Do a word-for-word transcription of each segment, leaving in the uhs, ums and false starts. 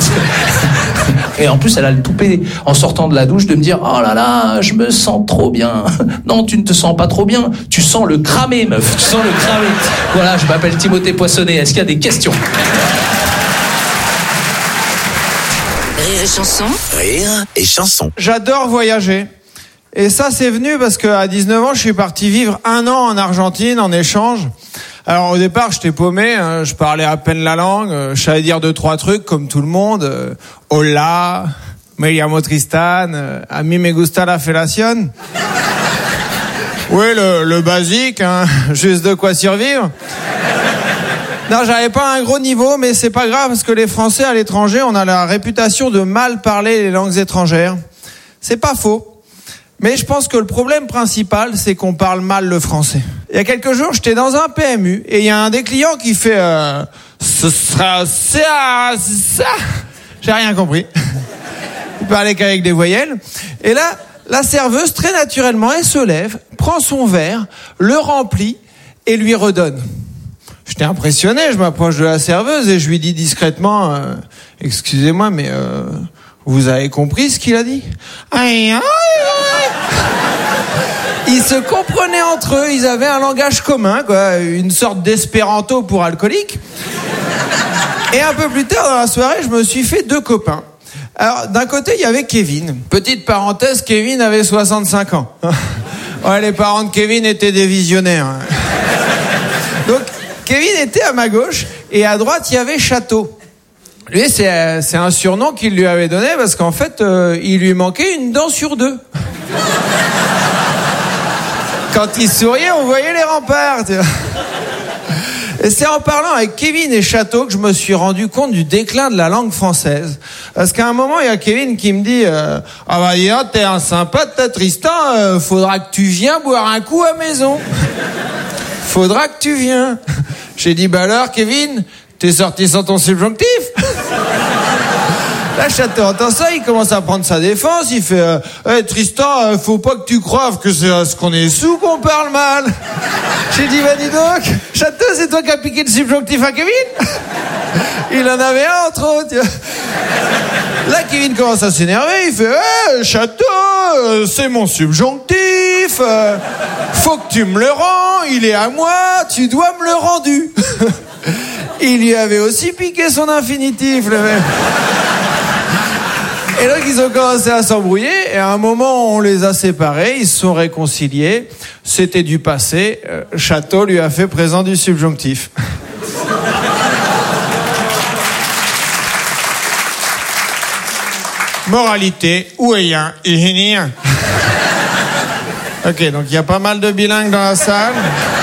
Parce que... Et en plus, elle a le toupet en sortant de la douche de me dire « Oh là là, je me sens trop bien. » Non, tu ne te sens pas trop bien. Tu sens le cramé, meuf. Tu sens le cramé. Voilà, je m'appelle Timothée Poissonnet. Est-ce qu'il y a des questions ? Rire et chanson. Rire et chanson. J'adore voyager. Et ça, c'est venu parce qu'à dix-neuf ans, je suis parti vivre un an en Argentine en échange. Alors au départ, j'étais paumé, hein, je parlais à peine la langue, euh, je savais dire deux, trois trucs comme tout le monde. Euh, Hola, me llamo Tristan, euh, a mí me gusta la fellation. Oui, le, le basique, hein, juste de quoi survivre. Non, j'avais pas un gros niveau, mais c'est pas grave parce que les Français à l'étranger, on a la réputation de mal parler les langues étrangères. C'est pas faux. Mais je pense que le problème principal, c'est qu'on parle mal le français. Il y a quelques jours, j'étais dans un P M U et il y a un des clients qui fait euh, ce sera ça, ça. J'ai rien compris. Il parlait qu'avec des voyelles. Et là, la serveuse, très naturellement, elle se lève, prend son verre, le remplit et lui redonne. J'étais impressionné, je m'approche de la serveuse et je lui dis discrètement euh, « Excusez-moi, mais euh, vous avez compris ce qu'il a dit ?» Aïe, aïe, aïe. Ils se comprenaient entre eux, ils avaient un langage commun, quoi, une sorte d'espéranto pour alcooliques. Et un peu plus tard dans la soirée, je me suis fait deux copains. Alors, d'un côté, il y avait Kevin. Petite parenthèse, Kevin avait soixante-cinq ans. Ouais, les parents de Kevin étaient des visionnaires. Donc, Kevin était à ma gauche, et à droite, il y avait Château. Lui, c'est, c'est un surnom qu'il lui avait donné, parce qu'en fait, euh, il lui manquait une dent sur deux. Quand il souriait, on voyait les remparts. Tu vois. Et c'est en parlant avec Kevin et Château que je me suis rendu compte du déclin de la langue française. Parce qu'à un moment, il y a Kevin qui me dit euh, « Ah bah dis donc, t'es un sympa, t'as Tristan, euh, faudra que tu viennes boire un coup à maison. Faudra que tu viennes. » J'ai dit « Bah alors, Kevin, t'es sorti sans ton subjonctif ?» Là, Château entend ça, il commence à prendre sa défense, il fait euh, hey, « Tristan, euh, faut pas que tu croives que c'est parce qu'on est sous qu'on parle mal. » J'ai dit « Bah dis donc, Château, c'est toi qui as piqué le subjonctif à Kevin ?» Il en avait un entre autres. Là, Kevin commence à s'énerver, il fait hey, « Château, euh, c'est mon subjonctif, euh, faut que tu me le rends, il est à moi, tu dois me le rendu. » Il lui avait aussi piqué son infinitif, le mec. Et donc, ils ont commencé à s'embrouiller, et à un moment, on les a séparés, ils se sont réconciliés, c'était du passé, euh, Château lui a fait présent du subjonctif. Moralité, où est un ingénieur? Ok, donc il y a pas mal de bilingues dans la salle.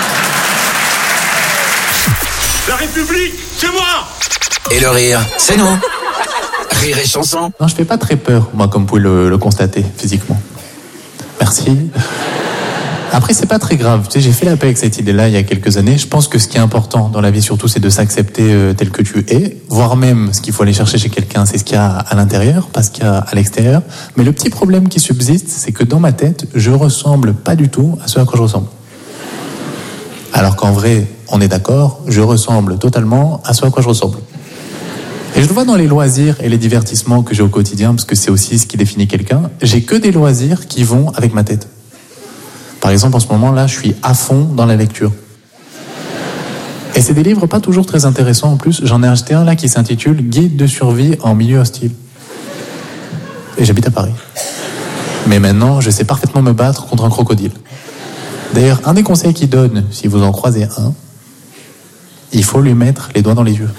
La République, c'est moi! Et le rire, c'est nous. Rire et chanson. Non, je fais pas très peur, moi, comme vous pouvez le, le constater, physiquement. Merci. Après, c'est pas très grave. Tu sais, j'ai fait la paix avec cette idée-là il y a quelques années. Je pense que ce qui est important dans la vie, surtout, c'est de s'accepter euh, tel que tu es. Voire même, ce qu'il faut aller chercher chez quelqu'un, c'est ce qu'il y a à l'intérieur, pas ce qu'il y a à l'extérieur. Mais le petit problème qui subsiste, c'est que dans ma tête, je ressemble pas du tout à ce à quoi je ressemble. Alors qu'en vrai, on est d'accord, je ressemble totalement à ce à quoi je ressemble. Et je le vois dans les loisirs et les divertissements que j'ai au quotidien, parce que c'est aussi ce qui définit quelqu'un. J'ai que des loisirs qui vont avec ma tête. Par exemple, en ce moment-là, je suis à fond dans la lecture. Et c'est des livres pas toujours très intéressants en plus. J'en ai acheté un là qui s'intitule « Guide de survie en milieu hostile ». Et j'habite à Paris. Mais maintenant, je sais parfaitement me battre contre un crocodile. D'ailleurs, un des conseils qu'il donne, si vous en croisez un, il faut lui mettre les doigts dans les yeux.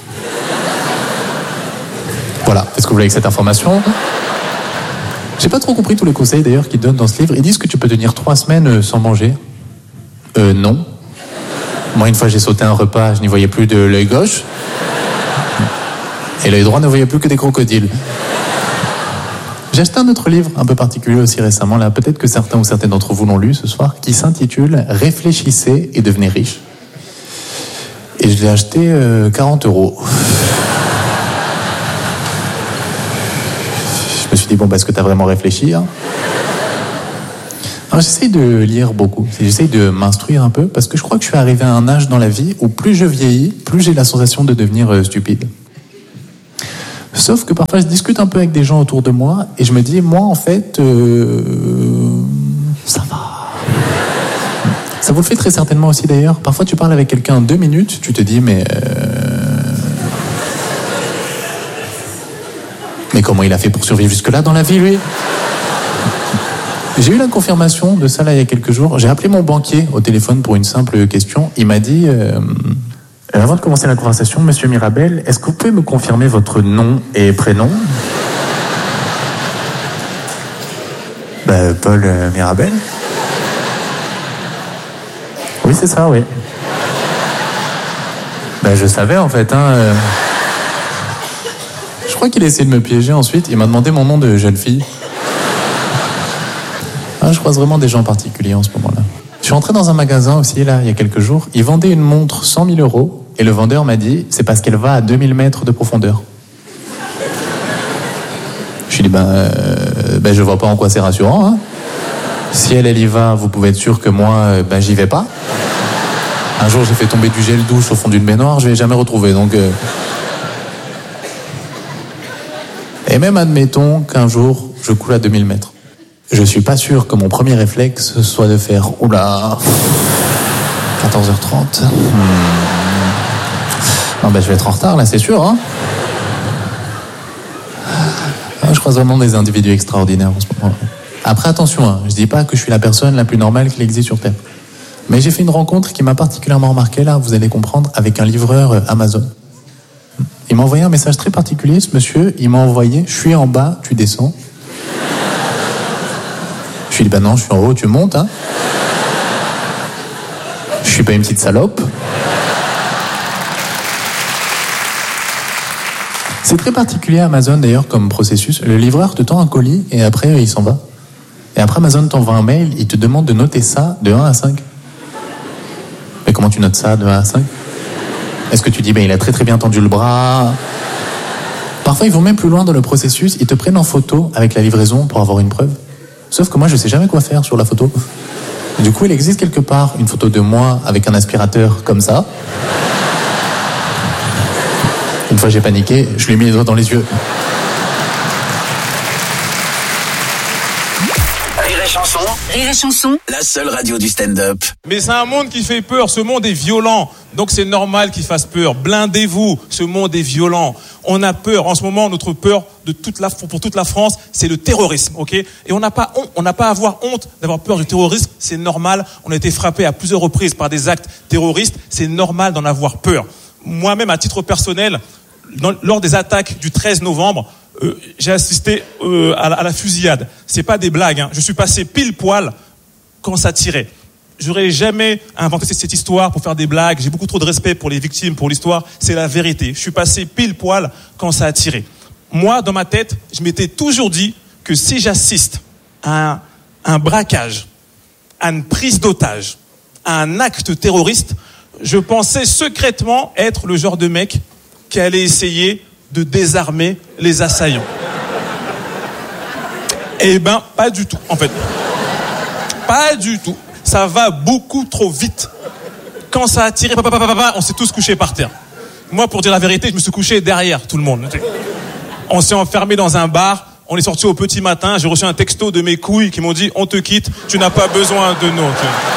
Voilà, est-ce que vous voulez avec cette information? J'ai pas trop compris tous les conseils d'ailleurs qu'ils donnent dans ce livre. Ils disent que tu peux tenir trois semaines sans manger. Euh, non. Moi, une fois, j'ai sauté un repas, je n'y voyais plus de l'œil gauche. Et l'œil droit ne voyait plus que des crocodiles. J'ai acheté un autre livre un peu particulier aussi récemment, là, peut-être que certains ou certaines d'entre vous l'ont lu ce soir, qui s'intitule « Réfléchissez et devenez riche ». Et je l'ai acheté euh, quarante euros. Je me suis dit, bon, bah, est-ce que tu as vraiment réfléchi hein? Alors, j'essaye de lire beaucoup, j'essaye de m'instruire un peu, parce que je crois que je suis arrivé à un âge dans la vie où plus je vieillis, plus j'ai la sensation de devenir euh, stupide. Sauf que parfois je discute un peu avec des gens autour de moi et je me dis, moi en fait, euh, ça va. Ça vous le fait très certainement aussi d'ailleurs. Parfois tu parles avec quelqu'un deux minutes, tu te dis, mais... Euh... Mais comment il a fait pour survivre jusque-là dans la vie, lui ? J'ai eu la confirmation de ça là il y a quelques jours. J'ai appelé mon banquier au téléphone pour une simple question. Il m'a dit... Euh... Avant de commencer la conversation, Monsieur Mirabel, est-ce que vous pouvez me confirmer votre nom et prénom ? Ben, Paul euh, Mirabel. Oui, c'est ça, oui. Ben, je savais, en fait, hein. Euh... Je crois qu'il a essayé de me piéger ensuite. Il m'a demandé mon nom de jeune fille. Ah, je croise vraiment des gens particuliers en ce moment-là. Je suis entré dans un magasin aussi, là, il y a quelques jours. Ils vendaient une montre cent mille euros. Et le vendeur m'a dit, c'est parce qu'elle va à deux mille mètres de profondeur. Je lui ai dit, ben, euh, ben je vois pas en quoi c'est rassurant. Hein. Si elle, elle y va, vous pouvez être sûr que moi, ben, j'y vais pas. Un jour, j'ai fait tomber du gel douche au fond d'une baignoire, je l'ai jamais retrouvé. Donc, euh... Et même admettons qu'un jour, je coule à deux mille mètres. Je suis pas sûr que mon premier réflexe soit de faire, oula, quatorze heures trente. Hmm. Non, ben, je vais être en retard, là, c'est sûr, hein. Ah, je croise vraiment des individus extraordinaires en ce moment. Après, attention, hein, je dis pas que je suis la personne la plus normale qui existe sur Terre. Mais j'ai fait une rencontre qui m'a particulièrement remarqué, là, vous allez comprendre, avec un livreur Amazon. Il m'a envoyé un message très particulier, ce monsieur. Il m'a envoyé, je suis en bas, tu descends. Je lui ai dit, bah non, je suis en haut, tu montes, hein. Je suis pas une petite salope. C'est très particulier Amazon d'ailleurs comme processus. Le livreur te tend un colis et après il s'en va. Et après Amazon t'envoie un mail, il te demande de noter ça de un à cinq. Mais comment tu notes ça de un à cinq ? Est-ce que tu dis, ben il a très très bien tendu le bras ? Parfois ils vont même plus loin dans le processus, ils te prennent en photo avec la livraison pour avoir une preuve. Sauf que moi je sais jamais quoi faire sur la photo. Du coup il existe quelque part une photo de moi avec un aspirateur comme ça. Une fois j'ai paniqué, je lui ai mis les doigts dans les yeux. Rire et chanson. Rire et chanson. La seule radio du stand-up. Mais c'est un monde qui fait peur, ce monde est violent. Donc c'est normal qu'il fasse peur. Blindez-vous, ce monde est violent. On a peur. En ce moment, notre peur de toute la, pour toute la France, c'est le terrorisme, ok ? Et on n'a pas, on n'a pas à avoir honte d'avoir peur du terrorisme. C'est normal. On a été frappé à plusieurs reprises par des actes terroristes. C'est normal d'en avoir peur. Moi-même, à titre personnel, dans, lors des attaques du treize novembre, euh, j'ai assisté euh, à, la, à la fusillade. C'est pas des blagues, hein. Je suis passé pile poil quand ça tirait. J'aurais jamais inventé cette, cette histoire pour faire des blagues. J'ai beaucoup trop de respect pour les victimes, pour l'histoire. C'est la vérité. Je suis passé pile poil quand ça a tiré. Moi, dans ma tête, je m'étais toujours dit que si j'assiste à un, un braquage, à une prise d'otage, à un acte terroriste, je pensais secrètement être le genre de mec qui allait essayer de désarmer les assaillants. Eh ben, pas du tout, en fait. Pas du tout. Ça va beaucoup trop vite. Quand ça a tiré, papa, papa, papa, on s'est tous couchés par terre. Moi, pour dire la vérité, je me suis couché derrière tout le monde. On s'est enfermé dans un bar. On est sorti au petit matin. J'ai reçu un texto de mes couilles qui m'ont dit « On te quitte, tu n'as pas besoin de nous. »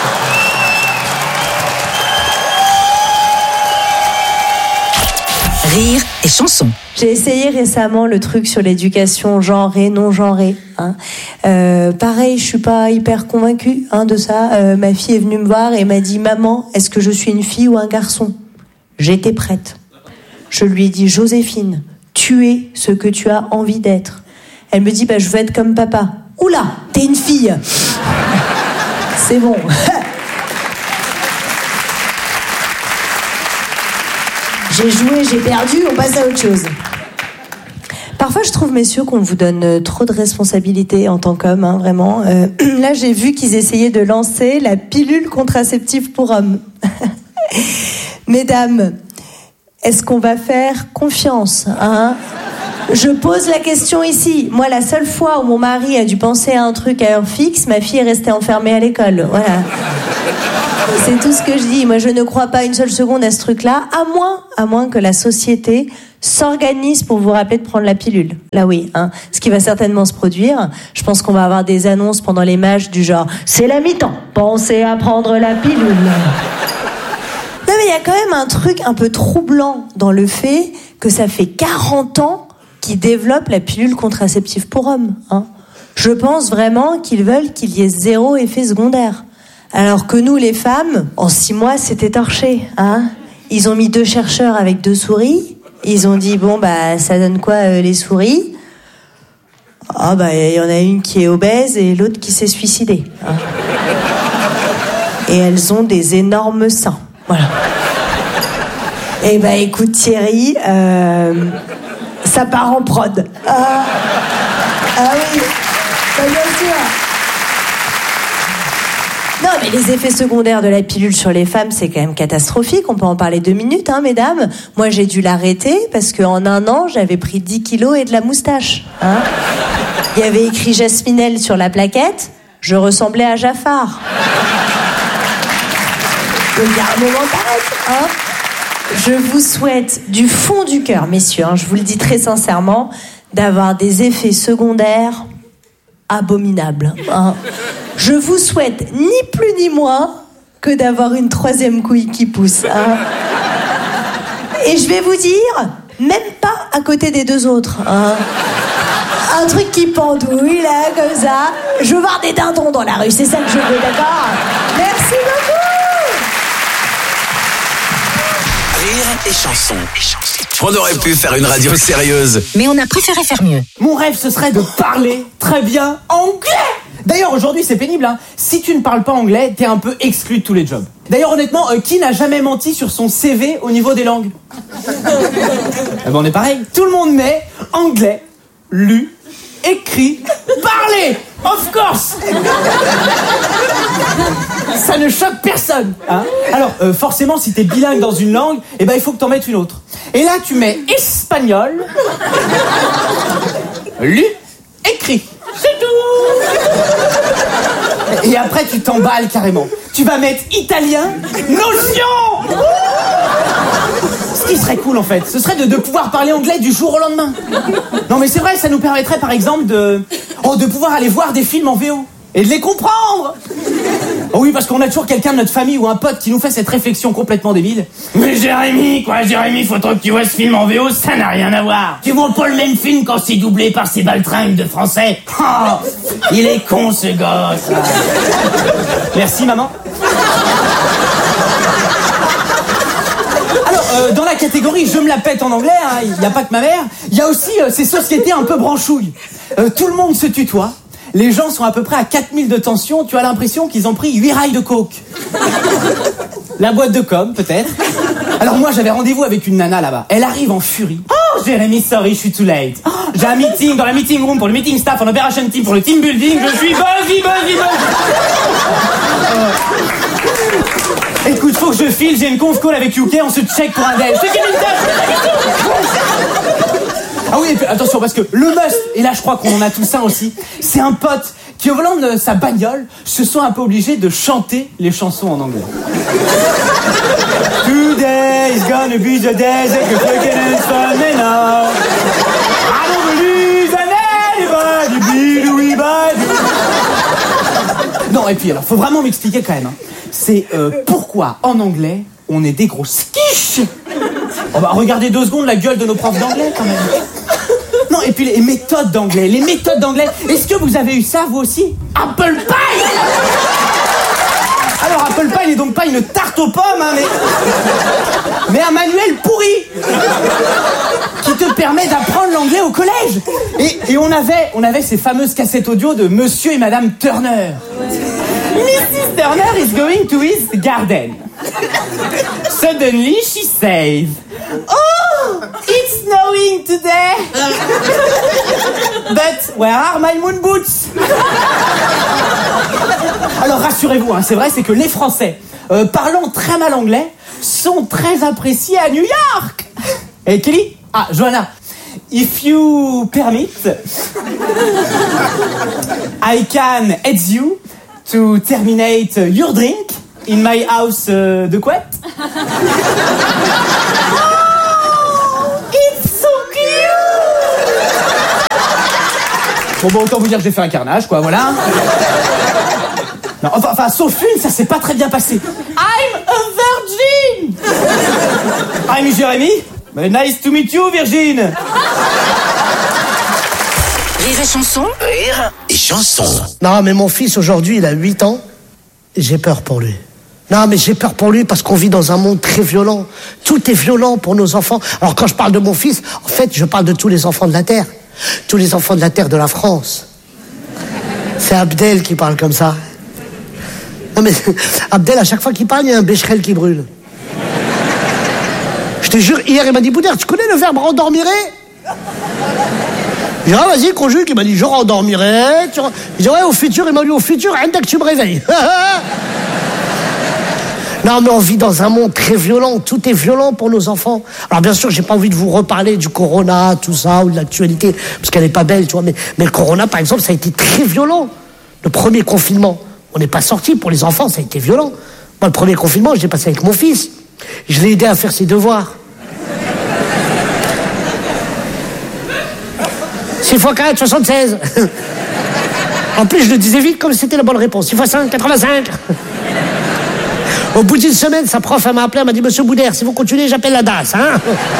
Rire et chanson. J'ai essayé récemment le truc sur l'éducation genrée, non genrée. Hein. Euh, pareil, je suis pas hyper convaincue hein, de ça. Euh, ma fille est venue me voir et m'a dit « Maman, est-ce que je suis une fille ou un garçon ?» J'étais prête. Je lui ai dit « Joséphine, tu es ce que tu as envie d'être. » Elle me dit bah, « Je veux être comme papa. » Oula, t'es une fille. C'est bon. J'ai joué, j'ai perdu, on passe à autre chose. Parfois, je trouve, messieurs, qu'on vous donne trop de responsabilités en tant qu'homme, hein, vraiment. Euh, là, j'ai vu qu'ils essayaient de lancer la pilule contraceptive pour hommes. Mesdames, est-ce qu'on va faire confiance, hein ? Je pose la question ici. Moi, la seule fois où mon mari a dû penser à un truc à heure fixe, ma fille est restée enfermée à l'école. Voilà. C'est tout ce que je dis. Moi, je ne crois pas une seule seconde à ce truc-là, à moins, à moins que la société s'organisent pour vous rappeler de prendre la pilule. Là oui, hein. Ce qui va certainement se produire. Je pense qu'on va avoir des annonces pendant les matchs du genre « C'est la mi-temps, pensez à prendre la pilule ». Non mais il y a quand même un truc un peu troublant dans le fait que ça fait quarante ans qu'ils développent la pilule contraceptive pour hommes. Hein. Je pense vraiment qu'ils veulent qu'il y ait zéro effet secondaire. Alors que nous, les femmes, en six mois, c'était torché. Hein. Ils ont mis deux chercheurs avec deux souris. Ils ont dit, bon, bah, ça donne quoi, euh, les souris ? Ah, bah, il y en a une qui est obèse et l'autre qui s'est suicidée. Hein. Et elles ont des énormes seins. Voilà. Eh bah, écoute, Thierry, euh, ça part en prod. Ah, ah oui, bah, bien sûr. Non, mais les effets secondaires de la pilule sur les femmes, c'est quand même catastrophique. On peut en parler deux minutes, hein, mesdames. Moi, j'ai dû l'arrêter parce qu'en un an, j'avais pris dix kilos et de la moustache. Hein. Il y avait écrit Jasminelle sur la plaquette. Je ressemblais à Jafar. Il y a un moment, t'arrêtes, hein. Je vous souhaite du fond du cœur, messieurs, hein, je vous le dis très sincèrement, d'avoir des effets secondaires abominables. Hein. Je vous souhaite ni plus ni moins que d'avoir une troisième couille qui pousse. Hein. Et je vais vous dire, même pas à côté des deux autres. Hein. Un truc qui pendouille, là, comme ça. Je veux voir des dindons dans la rue, c'est ça que je veux, d'accord ? Merci beaucoup. Rire et chanson. On aurait pu faire une radio sérieuse. Mais on a préféré faire mieux. Mon rêve, ce serait de parler très bien anglais. D'ailleurs, aujourd'hui, c'est pénible, hein. Si tu ne parles pas anglais, t'es un peu exclu de tous les jobs. D'ailleurs, honnêtement, euh, qui n'a jamais menti sur son C V au niveau des langues ? Eh ben, on est pareil. Tout le monde met anglais, lu, écrit, parlé. Of course. Ça ne choque personne, hein. Alors, euh, forcément, si t'es bilingue dans une langue, eh ben, il faut que t'en mettes une autre. Et là, tu mets espagnol, lu, écrit. C'est tout. Et après, tu t'emballes carrément. Tu vas mettre italien, notion. Ce qui serait cool, en fait, ce serait de, de pouvoir parler anglais du jour au lendemain. Non, mais c'est vrai, ça nous permettrait, par exemple, de, oh, de pouvoir aller voir des films en V O. Et de les comprendre. Oh oui, parce qu'on a toujours quelqu'un de notre famille ou un pote qui nous fait cette réflexion complètement débile. Mais Jérémy, quoi, Jérémy, faut trop que tu vois ce film en V O, ça n'a rien à voir. Tu vois pas le même film quand c'est doublé par ces baltringues de français. Oh, il est con, ce gosse. Là. Merci, maman. Alors, euh, dans la catégorie je me la pète en anglais, il hein, n'y a pas que ma mère, il y a aussi euh, ces sociétés un peu branchouilles. Euh, tout le monde se tutoie. Les gens sont à peu près à quatre mille de tension, tu as l'impression qu'ils ont pris huit rails de coke. La boîte de com, peut-être. Alors moi, j'avais rendez-vous avec une nana là-bas. Elle arrive en furie. Oh, Jérémy, sorry, je suis too late. Oh, j'ai un meeting dans la meeting room pour le meeting staff en operation team pour le team building. Je suis buzzy, buzzy, buzzy. Écoute, faut que je file, j'ai une conf call avec U K, on se check pour un déj. Je te dis une Ah oui, et puis, attention, parce que le must, et là je crois qu'on en a tous un aussi, c'est un pote qui, au volant de sa bagnole, se sent un peu obligé de chanter les chansons en anglais. Today is gonna be the day that you're freaking and fun me now. I don't believe that anybody be the way by the... Non, et puis alors, faut vraiment m'expliquer quand même. Hein. C'est euh, pourquoi, en anglais, on est des gros skiches. On va regarder deux secondes la gueule de nos profs d'anglais, quand même. Non, et puis les méthodes d'anglais, les méthodes d'anglais. Est-ce que vous avez eu ça, vous aussi ? Apple pie. Alors, Apple pie n'est donc pas une tarte aux pommes, hein, mais... mais un manuel pourri qui te permet d'apprendre l'anglais au collège. Et, et on avait, on avait ces fameuses cassettes audio de Monsieur et Madame Turner. Missus Turner is going to his garden. Suddenly she says, "Oh, it's snowing today. But where are my moon boots?" Alors rassurez-vous, hein, c'est vrai, c'est que les Français, euh, parlant très mal anglais, sont très appréciés à New York. Et Kelly ? Ah, Johanna. If you permit, I can aid you to terminate your drink in my house uh, de quoi? Oh, it's Bon, bon, autant vous dire que j'ai fait un carnage, quoi, voilà. Non, enfin, enfin, sauf une, ça s'est pas très bien passé. I'm a virgin. I'm Jérémy. Nice to meet you, Virgin. Rire et chanson. Rire et chanson. Non, mais mon fils, aujourd'hui, il a huit ans. Et j'ai peur pour lui. Non, mais j'ai peur pour lui parce qu'on vit dans un monde très violent. Tout est violent pour nos enfants. Alors, quand je parle de mon fils, en fait, je parle de tous les enfants de la Terre. Tous les enfants de la Terre de la France. C'est Abdel qui parle comme ça. Non, mais Abdel, à chaque fois qu'il parle, il y a un bécherel qui brûle. Je te jure, hier, il m'a dit, Boudère, tu connais le verbe rendormirer? J'ai dit, ah, vas-y, conjugue. Il m'a dit, je rendormirai. Tu... J'ai dit, ouais, au futur, il m'a dit, au futur, dès que tu me réveilles. Non, mais on vit dans un monde très violent. Tout est violent pour nos enfants. Alors, bien sûr, j'ai pas envie de vous reparler du corona, tout ça, ou de l'actualité, parce qu'elle est pas belle, tu vois. Mais, mais le corona, par exemple, ça a été très violent. Le premier confinement, on n'est pas sorti. Pour les enfants, ça a été violent. Moi, le premier confinement, je l'ai passé avec mon fils. Je l'ai aidé à faire ses devoirs. six fois quatre, soixante-seize. En plus, je le disais vite comme si c'était la bonne réponse. six fois cinq, quatre-vingt-cinq. Au bout d'une semaine, sa prof elle m'a appelé, elle m'a dit, Monsieur Boudère, si vous continuez, j'appelle la D A S. Hein.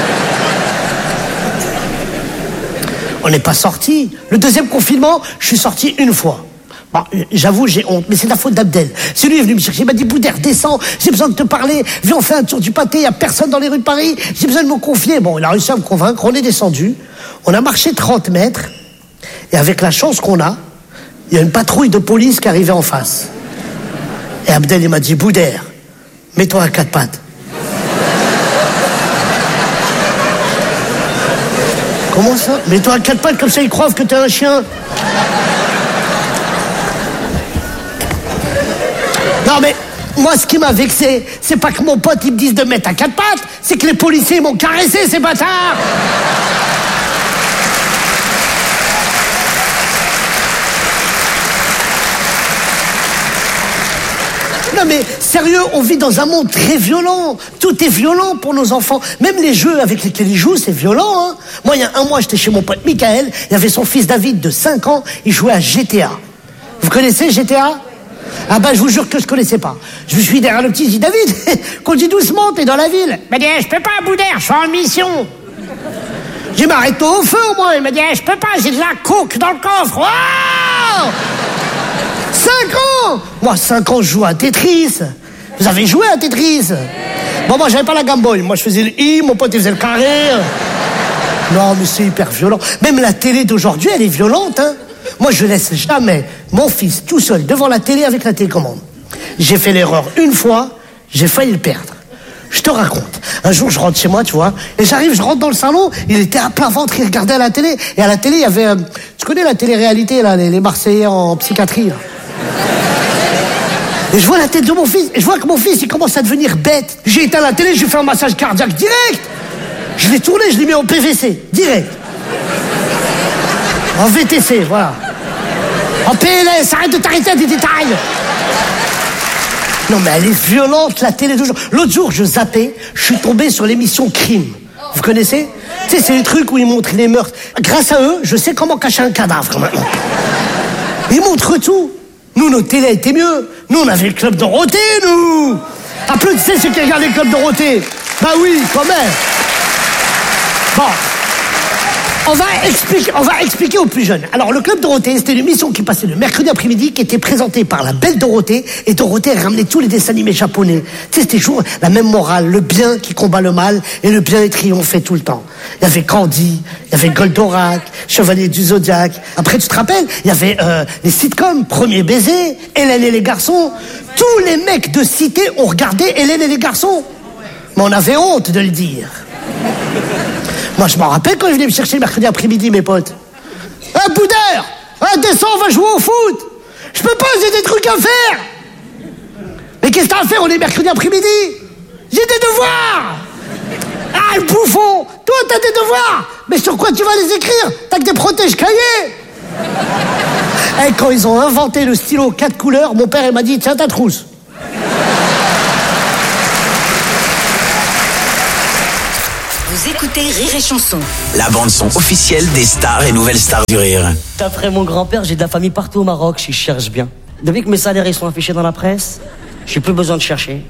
On n'est pas sorti. Le deuxième confinement, je suis sorti une fois. Bon, j'avoue, j'ai honte, mais c'est la faute d'Abdel. C'est lui qui est venu me chercher, il m'a dit, Boudère, descends, j'ai besoin de te parler, viens, on fait un tour du pâté, il n'y a personne dans les rues de Paris, j'ai besoin de me confier. Bon, il a réussi à me convaincre, on est descendu, on a marché trente mètres, et avec la chance qu'on a, il y a une patrouille de police qui arrivait en face. Et Abdel, il m'a dit, Boudère, mets-toi à quatre pattes. Comment ça? Mets-toi à quatre pattes, comme ça ils croient que t'es un chien. Non mais, moi ce qui m'a vexé, c'est pas que mon pote il me dise de mettre à quatre pattes, c'est que les policiers m'ont caressé, ces bâtards. Non mais, sérieux, on vit dans un monde très violent. Tout est violent pour nos enfants. Même les jeux avec lesquels ils jouent, c'est violent, hein. Moi, il y a un mois, j'étais chez mon pote Michael, il y avait son fils David de cinq ans, il jouait à G T A. Vous connaissez G T A? Ah bah, je vous jure que je connaissais pas. Je me suis derrière le petit, je dis, David, conduis doucement, t'es dans la ville. Il m'a dit, je peux pas, Boudère, je suis en mission. J'ai dit, arrête-toi au feu, au moins. Il m'a dit, je peux pas, j'ai de la coke dans le coffre. Wow! cinq ans! Moi, cinq ans, je joue à Tetris. Vous avez joué à Tetris? Bon, moi, j'avais pas la Game Boy. Moi, je faisais le I, mon pote, il faisait le carré. Non, mais c'est hyper violent. Même la télé d'aujourd'hui, elle est violente, hein. Moi, je laisse jamais mon fils tout seul devant la télé avec la télécommande. J'ai fait l'erreur une fois, j'ai failli le perdre. Je te raconte. Un jour, je rentre chez moi, tu vois, et j'arrive, je rentre dans le salon, il était à plein ventre, il regardait à la télé, et à la télé, il y avait... Euh, tu connais la télé-réalité, là, les, les Marseillais en psychiatrie, là. Et je vois la tête de mon fils, et je vois que mon fils, il commence à devenir bête. J'ai éteint la télé, je lui fais un massage cardiaque direct. Je l'ai tourné, je l'ai mis en P V C, direct. En V T C, voilà. En P L S, arrête de t'arrêter à des détails. Non mais elle est violente, la télé toujours. L'autre jour, je zappais, je suis tombé sur l'émission Crime. Vous connaissez? Tu sais, c'est les trucs où ils montrent les meurtres. Grâce à eux, je sais comment cacher un cadavre maintenant. Ils montrent tout. Nous, nos télés étaient mieux. Nous, on avait le Club Dorothée, nous. Applaudissez ceux qui regardent le Club Dorothée. Bah oui, quand même. Bon. On va expliquer, on va expliquer aux plus jeunes. Alors, le Club Dorothée, c'était une émission qui passait le mercredi après-midi, qui était présentée par la belle Dorothée, et Dorothée ramenait tous les dessins animés japonais. Tu sais, c'était toujours la même morale, le bien qui combat le mal, et le bien est triomphé tout le temps. Il y avait Candy, il y avait Goldorak, Chevalier du Zodiaque. Après, tu te rappelles, il y avait euh, les sitcoms, Premier baiser, Hélène et les garçons. Tous les mecs de cité ont regardé Hélène et les garçons. Mais on avait honte de le dire. Moi, je m'en rappelle quand ils venaient me chercher le mercredi après-midi, mes potes. Ah, Boudère! Ah, descends, on va jouer au foot! Je peux pas, j'ai des trucs à faire! Mais qu'est-ce que t'as à faire? On est mercredi après-midi! J'ai des devoirs! Ah, le bouffon! Toi, t'as des devoirs! Mais sur quoi tu vas les écrire? T'as que des protège-cahiers! Et quand ils ont inventé le stylo quatre couleurs, mon père, il m'a dit, tiens ta trousse. Vous écoutez écoutez Rire et Chanson. La bande-son officielle des stars et nouvelles stars du rire. D'après mon grand-père, j'ai de la famille partout au Maroc, si je cherche bien. Depuis que mes salaires ils sont affichés dans la presse, j'ai plus besoin de chercher.